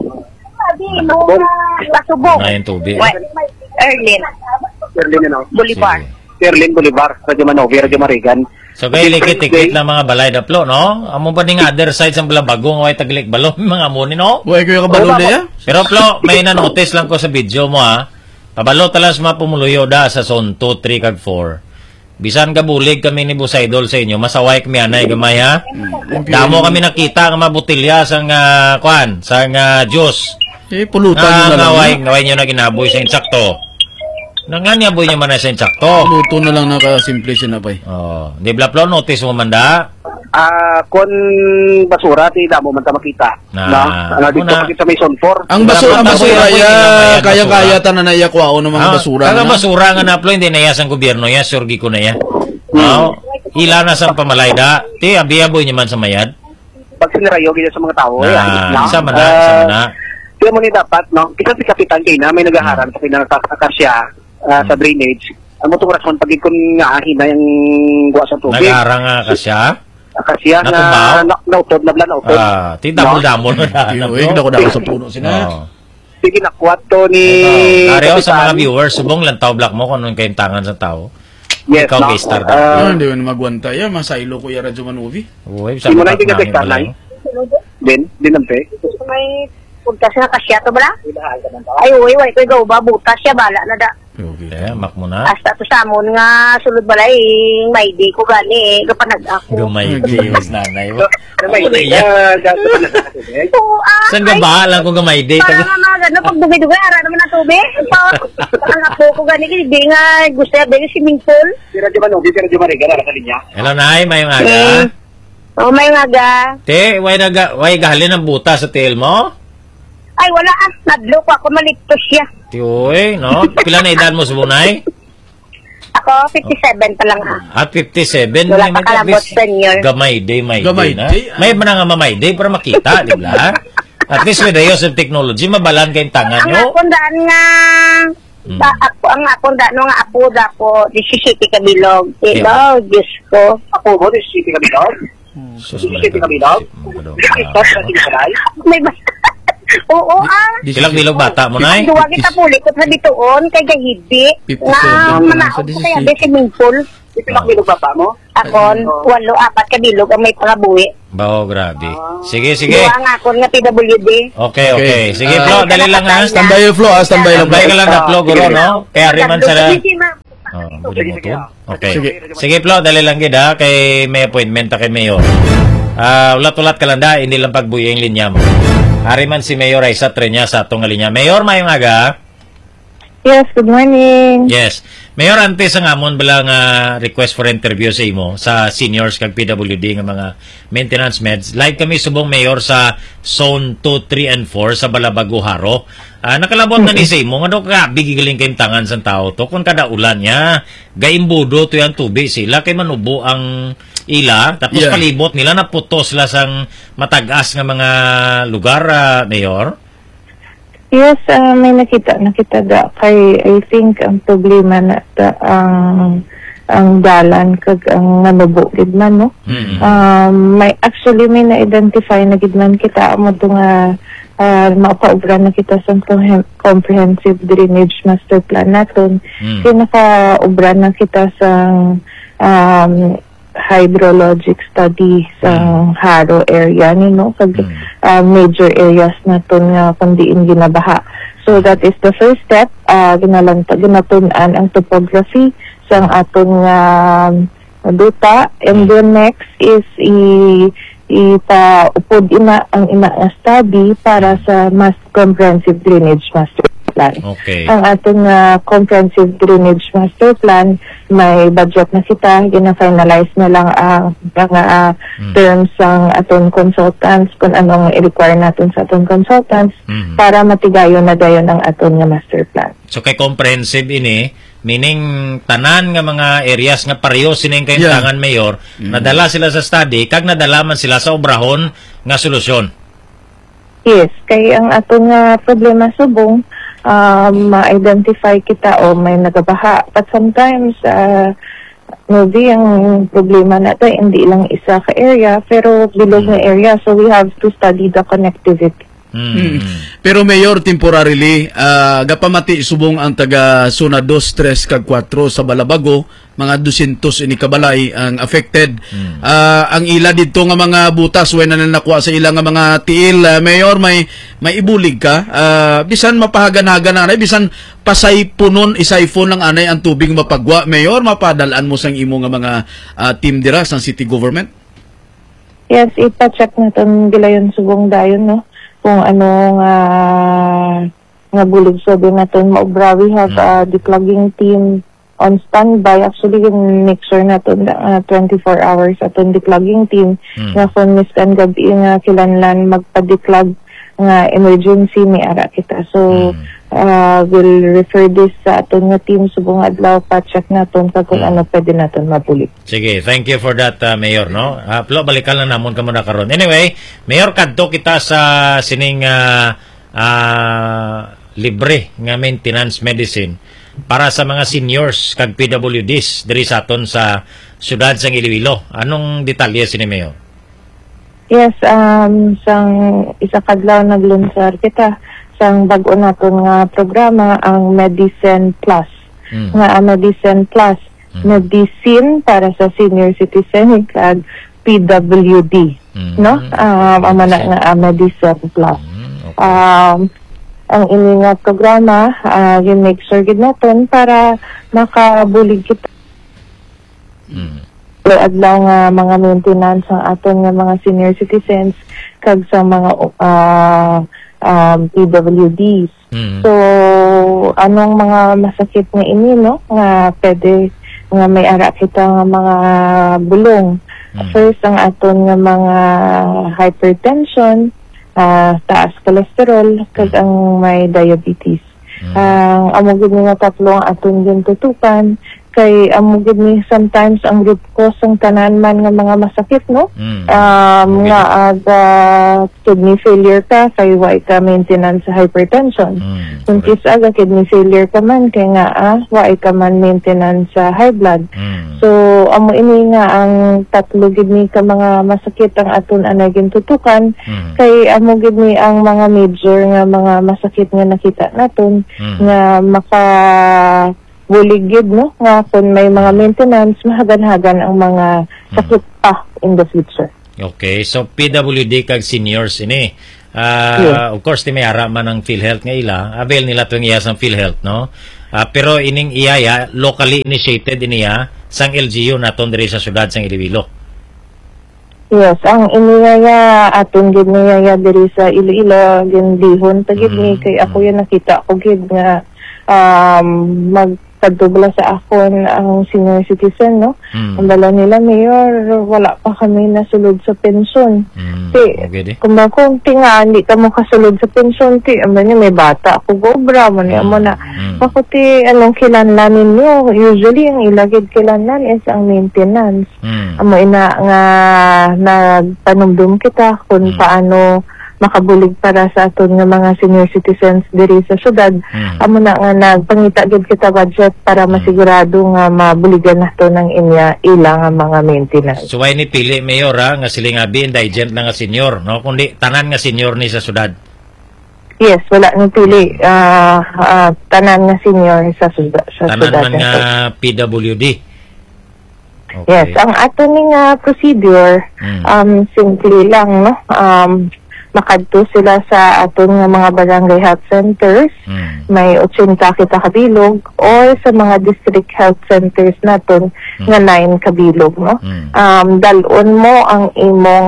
Speaker 6: Pasubok.
Speaker 1: Na yung tubig.
Speaker 6: Erlin.
Speaker 5: Erlin, no?
Speaker 6: Bolivar.
Speaker 5: Erlin Bolivar, Radyoman Novi, Radyoman Regan.
Speaker 1: So kay likit-likit lang mga balay daplo, no? Amo ba ning other side sa Balabagong way taglik balon mga amuni, no?
Speaker 2: Way ko yung kabalo na ya?
Speaker 1: Pero Plo, may na-notice lang ko sa video mo, ha? Kabalo talas mapumuluyo da sa zone 2, 3, kag 4. Bisan ka bulig kami ni Boss Idol sa inyo, masaway kami anay gamay, ha? Damo kami nakita nga mabutilya sang sang juice.
Speaker 2: Pulutan nyo na lang.
Speaker 1: Naway nyo na ginaboy sa insakto. Nanganyaboy nyo man na sa insakto.
Speaker 2: Luto na lang nakasimple siya na pa.
Speaker 1: Oh, di Blaplo, notice mo man da?
Speaker 5: Kon basura, ti damo man ta makita. Dito makita may zone 4.
Speaker 2: Ang basura ya, kaya-kaya tanan na iya kuwao ng mga basura.
Speaker 1: Kaya basura nga na Plo, hindi na iya sang gobyerno ya, surgi ko na ya. Ila na sang pamalayda. Ti, abiyaboy nyo man sa mayad.
Speaker 5: Pag sinirayo, ganyan sa mga tao.
Speaker 1: Isa man na.
Speaker 5: Kaya mo ni dapat, no? Isa si Kapitan kayo na may nagaharap sa pinakakasya sa drainage. Ang motoras man pag ikon nga hina yung guwa sa tubig.
Speaker 1: Nagharang nga kasya?
Speaker 5: Kasya na nautod, nabla nautod.
Speaker 1: Ti damol-damol na.
Speaker 2: Hindi ko dako sa puno sina.
Speaker 5: Sige, nakuwat to ni
Speaker 1: Kareo sa mga viewers, subong lang tao black mo kung anong kaintangan sa tao.
Speaker 5: Yes,
Speaker 1: ikaw kay star
Speaker 2: hindi ko na magwanta yan. Masaylo ko yung Radyoman Novi.
Speaker 5: Hindi mo na hindi ka star na Din nampe.
Speaker 6: May punta siya kasya to bala? Ay, uy, ko ikaw ba? Butas siya, bala na da.
Speaker 1: Okay, mak mo na.
Speaker 6: Hasta to sa amon nga, sulod balay, may di ko gani, kapanag ako.
Speaker 1: Gamay di, mas nanay mo.
Speaker 5: Gamay di,
Speaker 1: saan ka ba? Alam ko gamay di.
Speaker 6: Para nga mga gano'n, pag dugay-dugay, ara naman ang tubig. Ang apo ko gani, hindi nga gusto niya din yung swimming pool.
Speaker 5: Sira di ba no? Sira di ba rin? Gara sa linya?
Speaker 1: Hello, Nay, may aga.
Speaker 6: Oo, may aga.
Speaker 1: Te, way gahalin ang buta sa tail mo?
Speaker 6: Ay, wala nadlo ko ako, maligtos siya.
Speaker 1: Tiyoy, no? Pila na edad mo sa bunay?
Speaker 6: Ako, 57 pa lang
Speaker 1: At 57?
Speaker 6: Wala pa kalabot, senior.
Speaker 1: Gamay day, may
Speaker 2: Gamay
Speaker 1: day na.
Speaker 2: day,
Speaker 1: May ba nga mamay day para makita, di ba? At least with the use of technology, mabalan kayong tangan nyo.
Speaker 6: Ang akondaan nga, ang akondaan nga apo dapo, di si City Kabilog. Ito, Diyos ko.
Speaker 5: Ako mo, di City Kabilog? City Kabilog? May
Speaker 6: ba? Oo,
Speaker 1: Silang bilog bata mo, Nay?
Speaker 6: Duwa kita puli ko sa bituon, kay Gahibi.
Speaker 2: 57
Speaker 6: Nga, manaog ko kaya di swimming pool.
Speaker 5: Ipilak bilog ba pa mo?
Speaker 6: Akon, 8 ka bilog ang may pangabuhi.
Speaker 1: Bao, grabe. Sige, sige.
Speaker 6: Duwa nga akon nga PWD.
Speaker 1: Okay, okay. Sige, Flo, dali lang ha.
Speaker 2: Standby yung flow, standby lang.
Speaker 1: Tambay ka lang na Flo, guro, no? Kaya riman sa...
Speaker 6: Sige, ma'am.
Speaker 1: Oh, bili mo to. Okay.
Speaker 2: Sige.
Speaker 1: Sige, Flo, dali lang gid ha. Kay may appointment ta kay Mayor. Ulat-ulat ka lang da, hindi lang pagbuyo yung linya mo. Ari man si Mayor ay sa trenya sa atong linya. Mayor, mayong aga.
Speaker 6: Yes, good morning.
Speaker 1: Yes. Mayor, ante sa ngamon bala nga request for interview sa imo sa seniors kag PWD nga mga maintenance meds. Live kami subong Mayor sa Zone 2, 3 and 4 sa Balabago Haro. Nakalabot na ni sa imo nga ka bigigaling kayong tangan sa tao to kung kada ulan niya gaimbudo to yung tubig sila kay manubo ang ila tapos palibot nila naputos sila sang matagas nga mga lugar, Mayor.
Speaker 7: Yes, may nakita da kay I think ang problema na ang dalan kag ang nanubo gid man no. May na-identify na gid man kita mo nga mapaubra na kita sa comprehensive drainage master plan naton. Naka-ubra na kita sa hydrologic study sa Haro area ni no kag major areas naton nga kundiin ginabaha. So that is the first step. Ginatun-an ang topography sa aton nga duta, and then next is ipaupod ang ina study para sa comprehensive drainage master plan.
Speaker 1: Okay.
Speaker 7: Ang ating comprehensive drainage master plan, may budget na kita, gina-finalize na lang ang mga terms ng ating consultants, kung anong i-require natin sa ating consultants para matigayon na dayon ang ating master plan.
Speaker 1: So kay comprehensive ini, meaning tanan nga mga areas nga pareho sining kayong tangan, Mayor, nadala sila sa study, kag nadala man sila sa obrahon nga solusyon.
Speaker 7: Yes, kay ang atong problema subong, ma-identify kita o may nagabaha. But sometimes, maybe ang problema natin, hindi lang isa ka area, pero bilog na area. So we have to study the connectivity.
Speaker 2: Pero Mayor, temporarily, gapamati subong ang taga Zona 2, 3, kag 4 sa Balabago, mga 200 ini kabalay ang affected. Ang ila dito nga mga butas when na nakuha sa ila nga mga tiil, Mayor, may ibulig ka, bisan mapahagan-hagan na, bisan pasay punon isayfon lang anay ang tubig mapagwa, Mayor, mapadalaan mo sang imo nga mga team dira sa city government?
Speaker 7: Yes, ipa-check natin gilayon subong dayon, no? Kung ano nga bulig sabi natin maubra. We have the clogging team on standby. Actually, make sure natin 24 hours aton the clogging team nga kung miskan gabi nga kilanlan magpa-declog nga emergency may ara kita. So, we'll refer this sa aton nga team subong adlaw pa-check natin kung ano pwede natin mabulig.
Speaker 1: Sige, thank you for that, Mayor, no? Plo, balikan lang namon ka muna karon. Anyway, Mayor, kadto kita sa sining libre nga maintenance medicine para sa mga seniors kag PWDs diri sa aton sa syudad sang Iloilo. Anong detalye sini, Mayor?
Speaker 7: Yes, sang isa kadlaw naglunsar kita sang bag-o naton nga programa ang Medicine Plus. Nga Medicine Plus, medicine para sa senior citizen kag PWD, no? Ama na nga Medicine Plus. Ang ini nga programa, make sure gid naton para makabulig kita adlaw nga mga maintenance ang aton nga mga senior citizens kag sa mga PWDs. So anong mga masakit nga ini, no, nga pwede nga may ara kita nga mga bulong. First ang aton nga mga hypertension, taas cholesterol kag ang may diabetes. Ang amugid nga tatlo ang aton din tutukan kay amugid ni sometimes ang root cause ang tanan man nga mga masakit, no? Nga kidney failure ka kay why ka maintenance sa hypertension. Kung aga kidney failure ka man kay nga why ka man maintenance sa high blood. So amo ini nga ang tatlo gid ni ka mga masakit ang aton anay gintutukan kay amugid ni ang mga major nga mga masakit nga nakita naton nga buligid, no, nga kung may mga maintenance, mahagan-hagan ang mga sakit pa in the future.
Speaker 1: Okay, so PWD kag seniors ini.
Speaker 7: Yes.
Speaker 1: Of course, may ara man ang PhilHealth nga ila. Avail nila itong iya sang PhilHealth, no? Pero ining iya locally initiated iniya sang LGU naton diri sa syudad sang Iloilo.
Speaker 7: Yes, ang iniyaya aton gid niyaya diri sa Iloilo gindihon tagid ni kay ako yan nakita ko gid nga magpadubla sa akon ang senior citizen, no? Ang bala nila, Mayor, wala pa kami nasulod sa pensyon.
Speaker 1: Okay,
Speaker 7: kung tinga, hindi ka mo kasulod sa pensyon, ama niya, may bata ako, gobra, mo na. Ako anong kilanlan ninyo? Usually, ang ilagid kilanlan is ang maintenance. Amo ina nga nagpanumdum kita kung paano makabulig para sa aton nga mga senior citizens diri sa syudad. Amo na nga nagpangita gid kita budget para masigurado nga mabuligan nato ng ila nga mga maintenance.
Speaker 1: So why ni pili Mayor nga siling abi indigent na nga senior, no? Kundi tanan nga senior ni sa syudad.
Speaker 7: Yes, wala ni pili tanan nga senior sa syudad.
Speaker 1: Tanan man nga PWD. Okay.
Speaker 7: Yes, ang ato ning procedure simple lang, no? Makadto sila sa aton nga mga barangay health centers, may 80 kita kabilog, or sa mga district health centers naton nga 9 kabilog, no? Dalon mo ang imong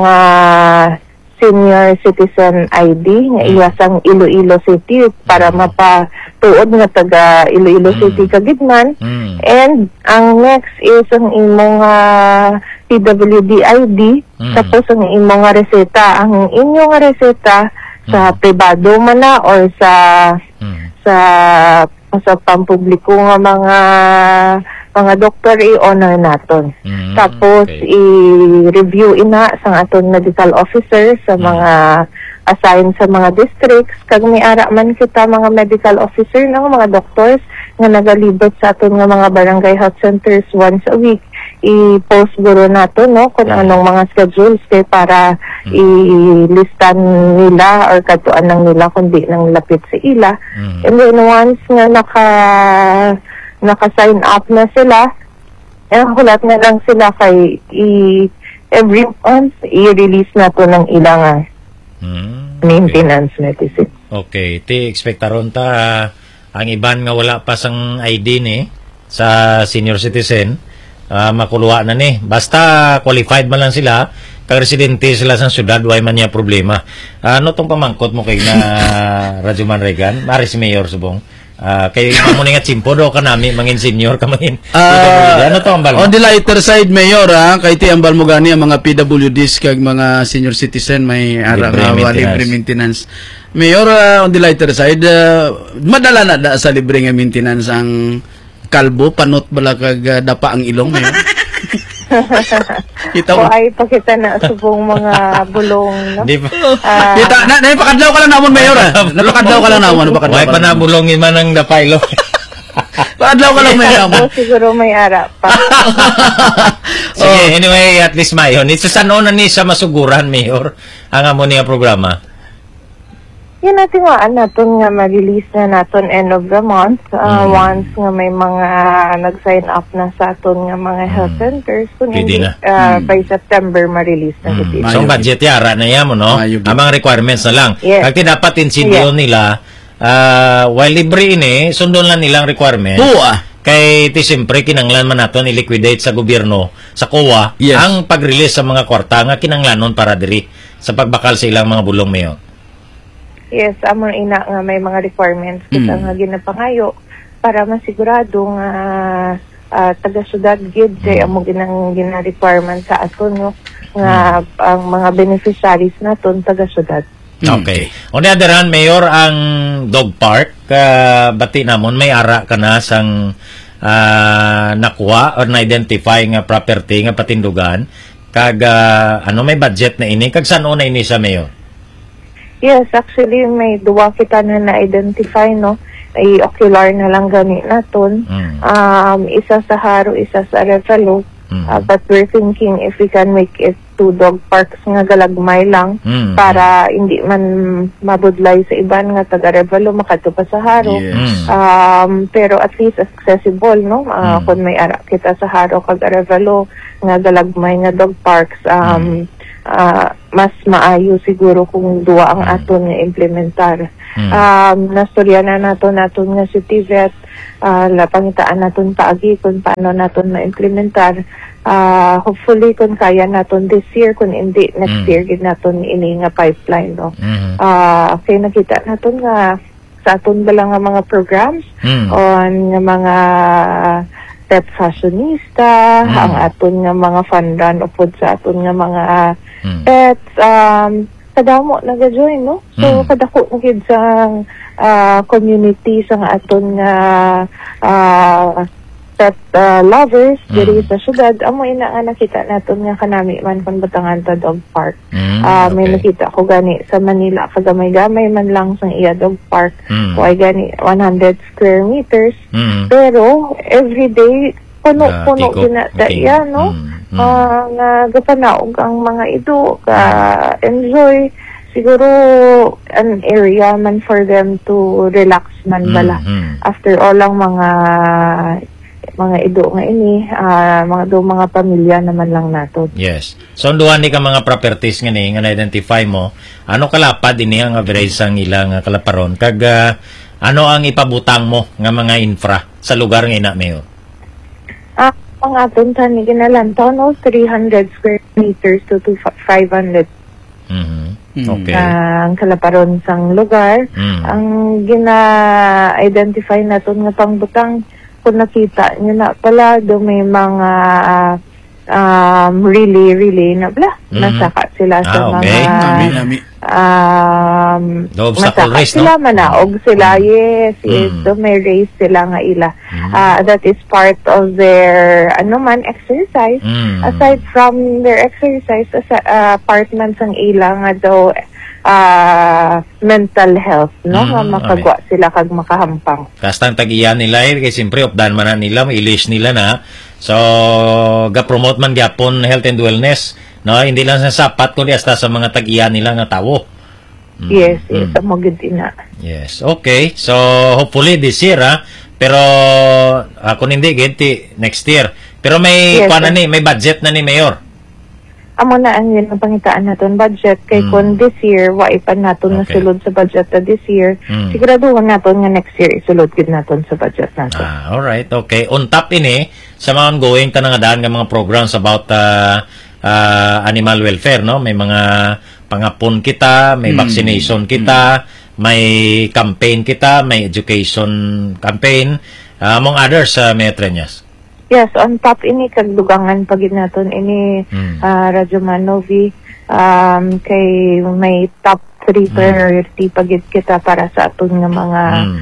Speaker 7: senior citizen ID nga iyasang Iloilo City para mapatuod nga taga Iloilo City kagidman. And ang next is ang imong PWD ID, tapos ang imong reseta. Ang inyong reseta sa pribado man na or sa pampubliko nga mga doktor i-honor naton. Tapos i-review ina sa aton medical officer sa mga assign sa mga districts. Kag may ara man kita mga medical officer ng mga doctors nga nagalibot sa aton nga mga barangay health centers once a week. I-post guro nato, no, kung anong mga schedules kay para i-listan nila or katuan ng nila kundi nang lapit sa ila. And then once nga naka-sign up na sila, kulat na lang sila kay every month i-release nato ng ilang maintenance medicine.
Speaker 1: Okay, expectaron ta ang iban nga wala pa sang ID ni sa senior citizen, makuluwa na ni. Basta qualified man lang sila, kag residente sila sa syudad, way man niya problema. Ano tong pamangkot mo kay na Radyo Manregan, mari si Mayor Subong? Kay mo nga chimpo do ka nami mangin senior ka mangin ano to ambal
Speaker 2: on the lighter side, Mayor, kay ti ambal mo gani ang mga PWDs kag mga senior citizen may ara nga libre maintenance. Mayor, on the lighter side, madala na da sa libre nga maintenance ang kalbo, panot bala kag dapa ang ilong, Mayor.
Speaker 7: Kita mo. Ay, pakita na subong mga bulong, no?
Speaker 2: Kita, napakadlaw ka lang naman, Mayor, napakadlaw ka lang naman.
Speaker 1: May panabulongin man ang dapaylo.
Speaker 2: Pakadlaw ka lang, Mayor.
Speaker 7: Siguro may ara pa.
Speaker 1: Sige, anyway, at least mayon. Ito sa noon ni sa masuguran, Mayor, ang amo niya programa.
Speaker 7: Yan natin natin nga ma-release na natin end of the month. Once nga may mga nag-sign up na sa aton nga mga health centers. Kung hindi, by September ma-release na ito.
Speaker 1: So, budget yara na yan mo, no? Ang mga requirements na lang.
Speaker 7: Yes.
Speaker 1: Kaya dapat insindiyo nila, while libre ini, sundon lang nilang requirements. Kay siyempre kinanglan man naton i-liquidate sa gobyerno, sa COA, ang pag-release sa mga kwarta nga kinanglanon para diri sa pagbakal sa ilang mga bulong, Mayor.
Speaker 7: Yes, amon ina nga may mga requirements kita nga ginapangayo para masigurado nga taga-syudad gid kay amo gina-requirement sa aton, no, nga ang mga beneficiaries naton taga-syudad.
Speaker 1: Okay. On the other hand, Mayor, ang dog park, bati namon may ara ka na sang nakuha or na-identify nga property nga patindugan kag may budget na ini kag saan una ini sa Mayor?
Speaker 7: Yes, actually may duwa kita na na-identify, no? Ay ocular na lang gani naton. Isa sa Haro, isa sa Arevalo. But we're thinking if we can make it 2 dog parks nga galagmay lang para hindi man mabudlay sa iban nga taga Revalo makadto pa sa Haro.
Speaker 2: Yes.
Speaker 7: Pero at least accessible, no? Kung may ara kita sa Haro kag Revalo nga galagmay nga dog parks, mas maayo siguro kung duwa ang aton nga implementar. Nastorya na naton nga si TVET, pangitaan naton paagi kung paano naton ma-implementar. Hopefully kung kaya naton this year, kung hindi next year gid naton ini nga pipeline, no. Kay nakita naton nga sa aton bala nga mga programs on nga mga pet fashionista, ang aton nga mga fundan upod sa aton nga mga pets, kadamo nagajoin, no. So kadako na gid sa community sa aton nga pet lovers diri sa syudad. Amo ina nga nakita naton nga kanami man kon Batangan ta Dog Park. May nakita ko gani sa Manila kagamay-gamay man lang sang iya dog park. Way gani 100 square meters. Pero everyday puno ginata yan, no. Nga gapanaog ang mga ido ka enjoy siguro an area man for them to relax man bala after all ang mga ido nga ini, mga pamilya naman lang nato.
Speaker 1: Yes. So duha ni ka mga properties nga ni nga na-identify mo, ano kalapad ini ang average sang ilang kalaparon kag ano ang ipabutang mo nga mga infra sa lugar nga ina Mayor?
Speaker 7: Ang aton tani ginalantaw, no, 300 square meters to 500.
Speaker 1: Okay.
Speaker 7: Ang kalaparon sang lugar. Ang gina-identify naton nga pangbutang, kung nakita nyo na pala, do may mga really na nasaka sila sa mga masaka sila, manaog sila, yes, do may race sila nga ila. That is part of their exercise. Aside from their exercise, part man sang ila nga daw mental health, no? Makagwa sila kag makahampang.
Speaker 1: Kastang tag-iyan nila kay siyempre opdan man na nila, ilish nila na. So ga-promote man gyapon health and wellness, no? Hindi lang sa sapat kundi hasta sa mga tag-iyan nila nga tawo.
Speaker 7: Yes, mo gid ina.
Speaker 1: Yes, okay. So hopefully this year, pero kung hindi gid next year. Pero may may budget na ni Mayor.
Speaker 7: Amo na ang yun ang pangitaan naton budget kay kun this year wa ipan naton nga sulod sa budget na this year, siguraduhan naton nga next year isulod gid naton sa budget naton.
Speaker 1: All right, okay. On top ini sa mga ongoing tanangadaan nga mga programs about animal welfare, no? May mga pangapon kita, may vaccination kita, may campaign kita, may education campaign, among others, Mayor Treñas.
Speaker 7: Yes, on top ini kagdugangan pagid naton ini Radyo Manovi, kay may top 3 priority pagid kita para sa aton nga mga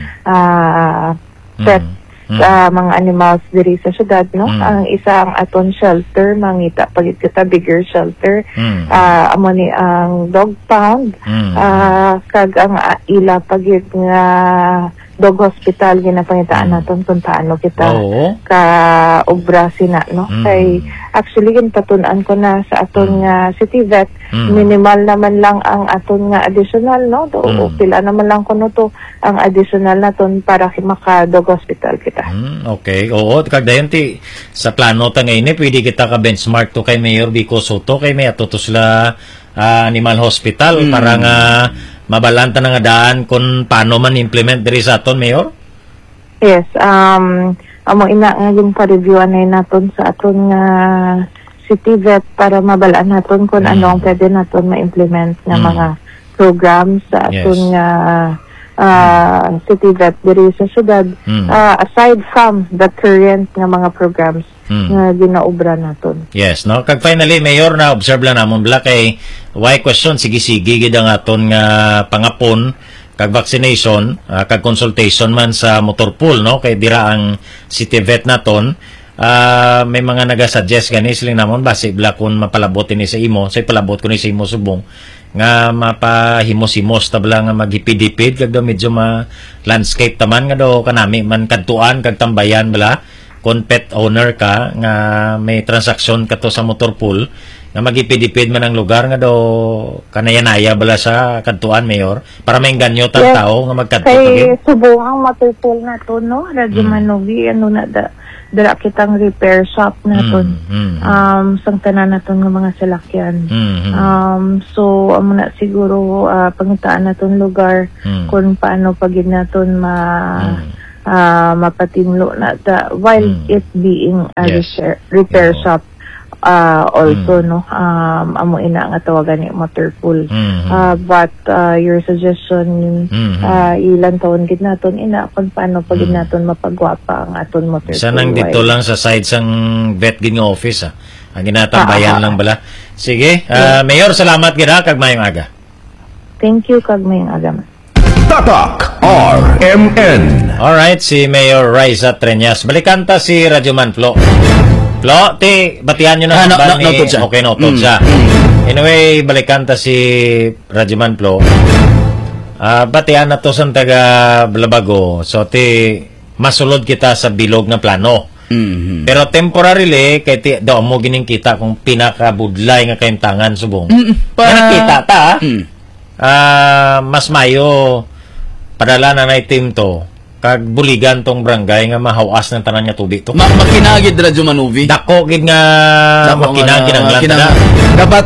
Speaker 7: pets, mga animals diri sa syudad, no. Ang isa ang aton shelter, mangita pagid kita bigger shelter, amo ni ang dog pound, kag ang ila pagid nga dog hospital ginapangitaan naton kung paano kita ka obra sina, no. Kay actually ginpatun-an ko na sa aton nga city vet, minimal naman lang ang aton nga additional, no. Pila naman lang kuno to ang additional naton para maka dog hospital kita.
Speaker 1: Okay. Oo, kag dayon ti sa plano ta ngayon pwede kita ka benchmark to kay Mayor Vico Soto kay may ato to sila animal hospital para nga mabalanta na nga daan kung paano man implement diri sa aton, Mayor?
Speaker 7: Yes, amo ina nga yung pa-reviewan na naton sa aton nga city vet para mabalaan naton kung ano ang pwede naton ma-implement nga mga programs sa aton nga city vet diri sa syudad, aside from the current nga mga programs nga ginaobra naton.
Speaker 1: Yes, no? Kag finally, Mayor, na observe lang namon bla kay why question sige gid ang aton nga pangapon kag vaccination, kag consultation man sa motor pool, no? Kay dira ang city vet naton. May mga naga-suggest gani siling namon base bla kun mapalabot ni sa imo, say palabot ko ni sa imo subong nga mapahimos-himos tabla nga maghipid-hipid kag daw medyo landscape taman nga daw kanami man kadtuan kag tambayan bala kung pet owner ka nga may transaksyon ka to sa motor pool nga magipidipid man ang lugar nga do kanayanaya bala sa kantuan, Mayor, para may ganyo tang tao nga magkanto
Speaker 7: kay subong ang matutol na to, no? Radyo Manovi, ano na dara kitang repair shop na to. Sang tanan na to nga mga salakyan. So, amo na siguro pangitaan na tong lugar kung paano pagid naton mapatinlo na while it being a repair shop. Also, no, amo ina nga tawagan ni motor pool. But your suggestion, ilan taon gid naton ina kung paano pagid naton mapagwapa ang aton motor pool.
Speaker 1: Sanang dito lang sa side sang vet gid nga office ang ginatambayan lang bala. Sige, Mayor, salamat gid kag mayong aga.
Speaker 7: Thank you kag mayong aga.
Speaker 4: Tatak RMN.
Speaker 1: Alright, si Mayor Raisa Treñas. Balikanta si Radyoman Flo. Flo, batihan nyo na ba ni... Okay, notod siya. Anyway, balikanta si Radyoman Flo. Batihan na to sa taga Blabago. So, masulod kita sa bilog na plano. Pero temporarily, kay daw mo gining kita kung pinakabudlay nga kayong tangan subong. Nakita ta, mas mayo padala na team to. Kag buligan tong barangay nga mahawas ng tanan nga tubig to.
Speaker 2: Makinagid Radyo Manovi.
Speaker 1: Dako gid nga makinagid ang lanta.
Speaker 2: Dapat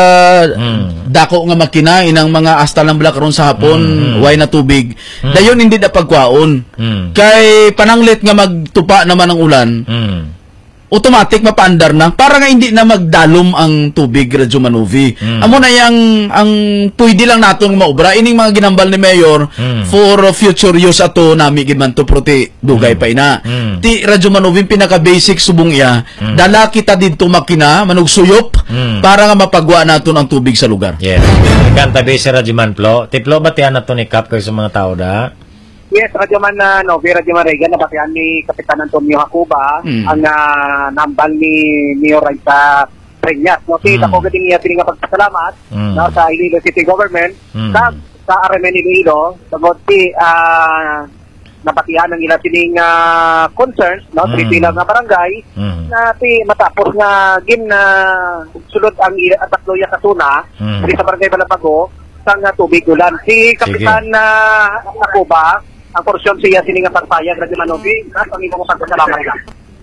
Speaker 2: dako nga makina inang mga asta lang bala karon sa hapon way na tubig. Dayon hindi na pagkwaon. Kay pananglit nga magtupa naman ang ulan. Automatic mapaandar na para nga hindi na magdalom ang tubig, Radyo Manovi. Amo na yang ang pwede lang natong maobra ining mga ginambal ni Mayor for future use ato nami gid man to prote dugay pa ina. Ti Radyo Manovi pinaka basic subong iya. Dala kita didto makina manog suyop para nga mapagwa naton ang tubig sa lugar.
Speaker 1: Yes. Kanta be si Radyoman Flo. Tiplo batian nato ni Kap kay sa mga tao da.
Speaker 5: Yes, Radyoman Novi, Radyoman Regan, nabatian ni Kapitan Antonio Hacuba, ang nambal ni Mayor Raisa Treñas. No, ako gating niya nga pagpasalamat sa Iloilo City Government, sa RMN Iloilo, sagot nabatian ng ilang sining concerns, no, pila nga barangay, na matapos nga sulod ang atakloya katuna, sa barangay Balabago, sa tubig ulan. Si Kapitan Hacuba, ang porsyon siya sininga pagpayag Radyo Manovi, pangimo ko pagpasalamat ka.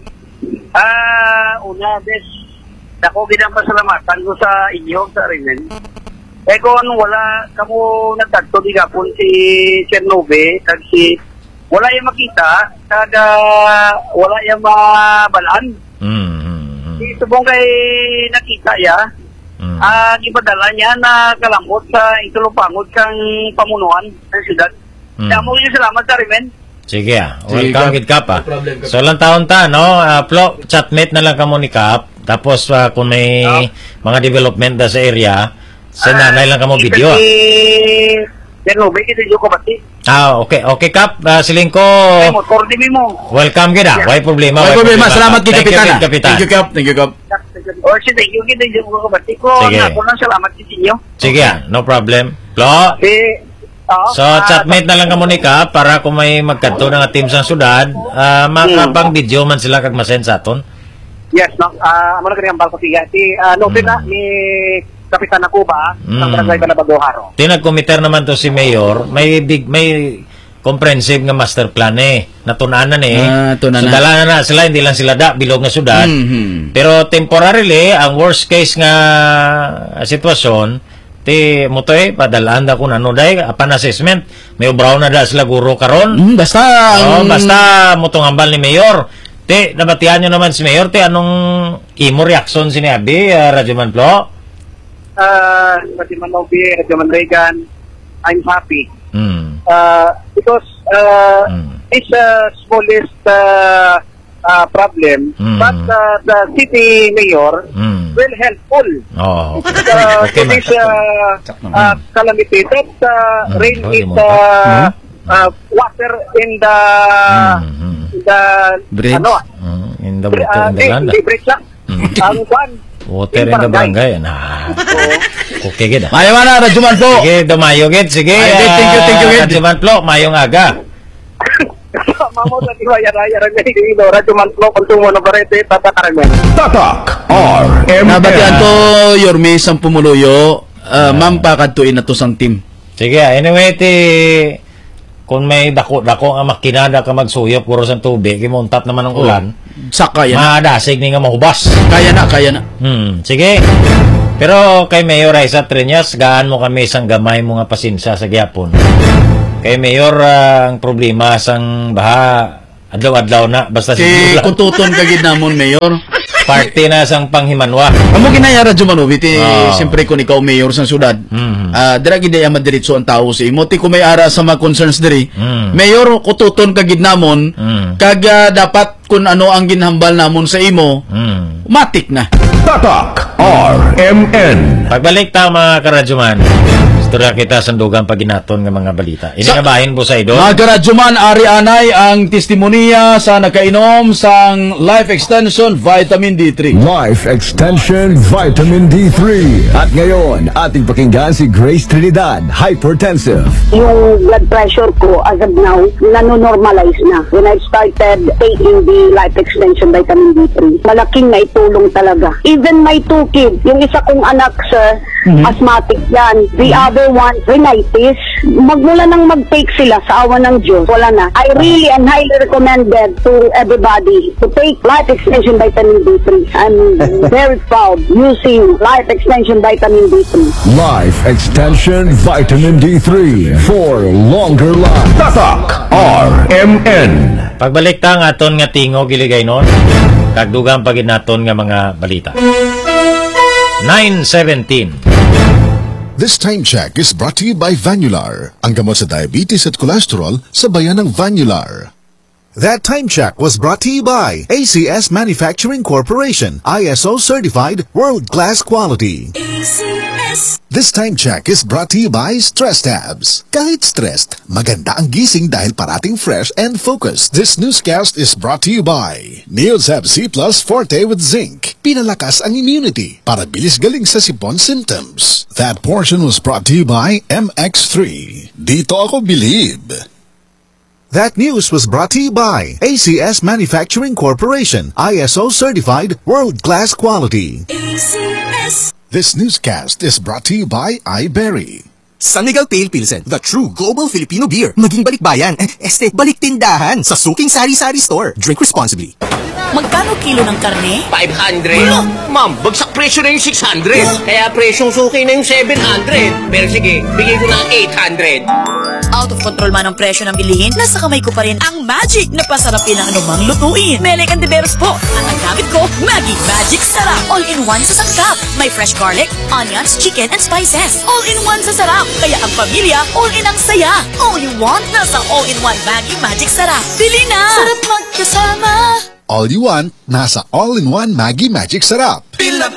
Speaker 5: Una, dako ginang pasalamatan ko sa inyo, sa Renen. Kung wala kamo nagtagto di gapon si Chernobyl, kasi wala yung makita, kada wala yung mabalaan. Subong kay nakita ya, ipadala niya na kalambot sa itulupangod kang pamunuan ng siyudad. Kaya mo yung salamat sa Rimen.
Speaker 1: Sige welcome gid Kap So lang taon ta, no? Flo, chatmate na lang kamo ni Kap. Tapos kung may mga development da sa area, sinanay lang kamo video. Okay Kap, siling ko. Welcome gid Way problema.
Speaker 2: Salamat gid Kapitan. Thank you Kap.
Speaker 5: Thank you ko bati ko. Ako lang salamat sa inyo.
Speaker 1: Sige, no problem. Flo. So, chatmate na lang ka mo ni Kap para kung may magkanto ng team sa syudad, makapang video man sila kag masend sa aton.
Speaker 5: Yes, no. Amo na kanyang balko siya. Noted na ni Kapitan Hacuba ng Barangay Balabago Haro.
Speaker 1: Tinag-committer naman to si Mayor, may comprehensive nga master plan natunanan so dala na sila, hindi lang sila bilog na syudad. Pero temporarily, ang worst case nga sitwasyon, padalaan da kung ano day apan assessment may ubraw na da sila guro karon basta mutong ambal ni Mayor nabatihan nyo naman si Mayor anong imo reaction sinabi Radyoman Flo?
Speaker 5: Radyoman Novi, Radyoman Regan, I'm happy because it's a smallest problem but the city mayor will helpful to this calamity that rain is water in the
Speaker 2: bridge
Speaker 1: in the
Speaker 5: bridge ang kwan
Speaker 1: water in the barangay okay gid
Speaker 2: mayo na Radyoman Flo
Speaker 1: sige dumayo gid sige
Speaker 2: thank you
Speaker 1: Radyoman Flo mayong aga
Speaker 5: Mamo sa tiwaya raya Radyoman Flo Radyoman Flo Konsumo Navarrete Tatak RMN.
Speaker 4: Tatak
Speaker 2: Nabatian
Speaker 4: RMN.
Speaker 2: to Yorme sang pumuluyo. Ma'am pakadtuin na to sang team.
Speaker 1: Sige, anyway, kung may dako-dako nga makinada ka magsuyop puro sa tubig, kimuntat naman ng ulan,
Speaker 2: Saka yan.
Speaker 1: madasig ni nga mahubas.
Speaker 2: Kaya na.
Speaker 1: Sige. Pero kay Mayor Raisa Triñas, gaan mo kami isang gamay mo nga pasensya sa gyapon. Kay Mayor, ang problema sang baha, adlaw-adlaw na, basta
Speaker 2: Si
Speaker 1: siguro
Speaker 2: kututon kagid namon, Mayor.
Speaker 1: party na sang panghimanwa.
Speaker 2: Amo ginayara Jumanovi ti
Speaker 1: Oh.
Speaker 2: siyempre kung ikaw mayor sa syudad. Dira gid ay madiretso ang tao sa imo ti kung may ara sa mga concerns diri. Mayor kututon kagid namon kag dapat kung ano ang ginhambal namon sa imo. Matik na.
Speaker 4: Tatak RMN.
Speaker 1: Pagbalik ta mga karadyoman, istorya kita sandugan paginaton ng mga balita. Inikabahin po sa idol.
Speaker 2: Mga karadyoman, ari anay ang testimonya sa nakainom sang Life Extension Vitamin D3.
Speaker 4: Life Extension Vitamin D3. At ngayon, ating pakinggan si Grace Trinidad, hypertensive.
Speaker 8: Yung blood pressure ko as of now, nanonormalize na. When I started taking the Life Extension Vitamin D3, malaking naitulong talaga. Even my two kids, yung isa kong anak, sir, asthmatic yan. The other one, rhinitis. Magmula nang mag-take sila sa awa ng Diyos, wala na. I really and highly recommended to everybody to take Life Extension Vitamin D3. I'm very proud using Life Extension Vitamin D3.
Speaker 4: Life Extension Vitamin D3 for longer life. Tatak RMN.
Speaker 1: Pagbalik ta nga aton nga tingo giligay nun, kagdugang paginaton nga mga balita. 9:17.
Speaker 9: This time check is brought to you by Vanular, ang gamot sa diabetes at cholesterol sa bayan ng Vanular.
Speaker 10: That time check was brought to you by ACS Manufacturing Corporation, ISO certified world-class quality.
Speaker 9: This time check is brought to you by Stress Tabs. Kahit stressed, maganda ang gising dahil parating fresh and focused. This newscast is brought to you by Neozab C Plus Forte with Zinc. Pinalakas ang immunity para bilis galing sa sipon symptoms. That portion was brought to you by MX3. Dito ako believe.
Speaker 10: That news was brought to you by ACS Manufacturing Corporation, ISO certified world-class quality.
Speaker 9: This newscast is brought to you by iBerry.
Speaker 11: San Miguel Pale Pilsen, the true global Filipino beer. Maging balikbayan, balik tindahan sa Suking Sari-Sari Store. Drink responsibly.
Speaker 12: Magkano kilo ng karne?
Speaker 13: 500. Ma'am, bagsak presyo na yung 600. Kaya presyong suki na yung 700. Pero sige, bigay ko na 800.
Speaker 12: Out of control man ang presyo ng bilihin, nasa kamay ko pa rin ang magic na pasarapin ang anumang lutuin. Melek and Deberos po. At ang gamit ko, Maggi Magic Sarap. All-in-one sa sangkap. May fresh garlic, onions, chicken, and spices. All-in-one sa sarap. Kaya ang pamilya, all-in ang saya. All you want, nasa all-in-one Maggi Magic Sarap. Bili na! Sarap magkasama!
Speaker 9: All you want, nasa all-in-one Maggi Magic Sarap.
Speaker 11: Pila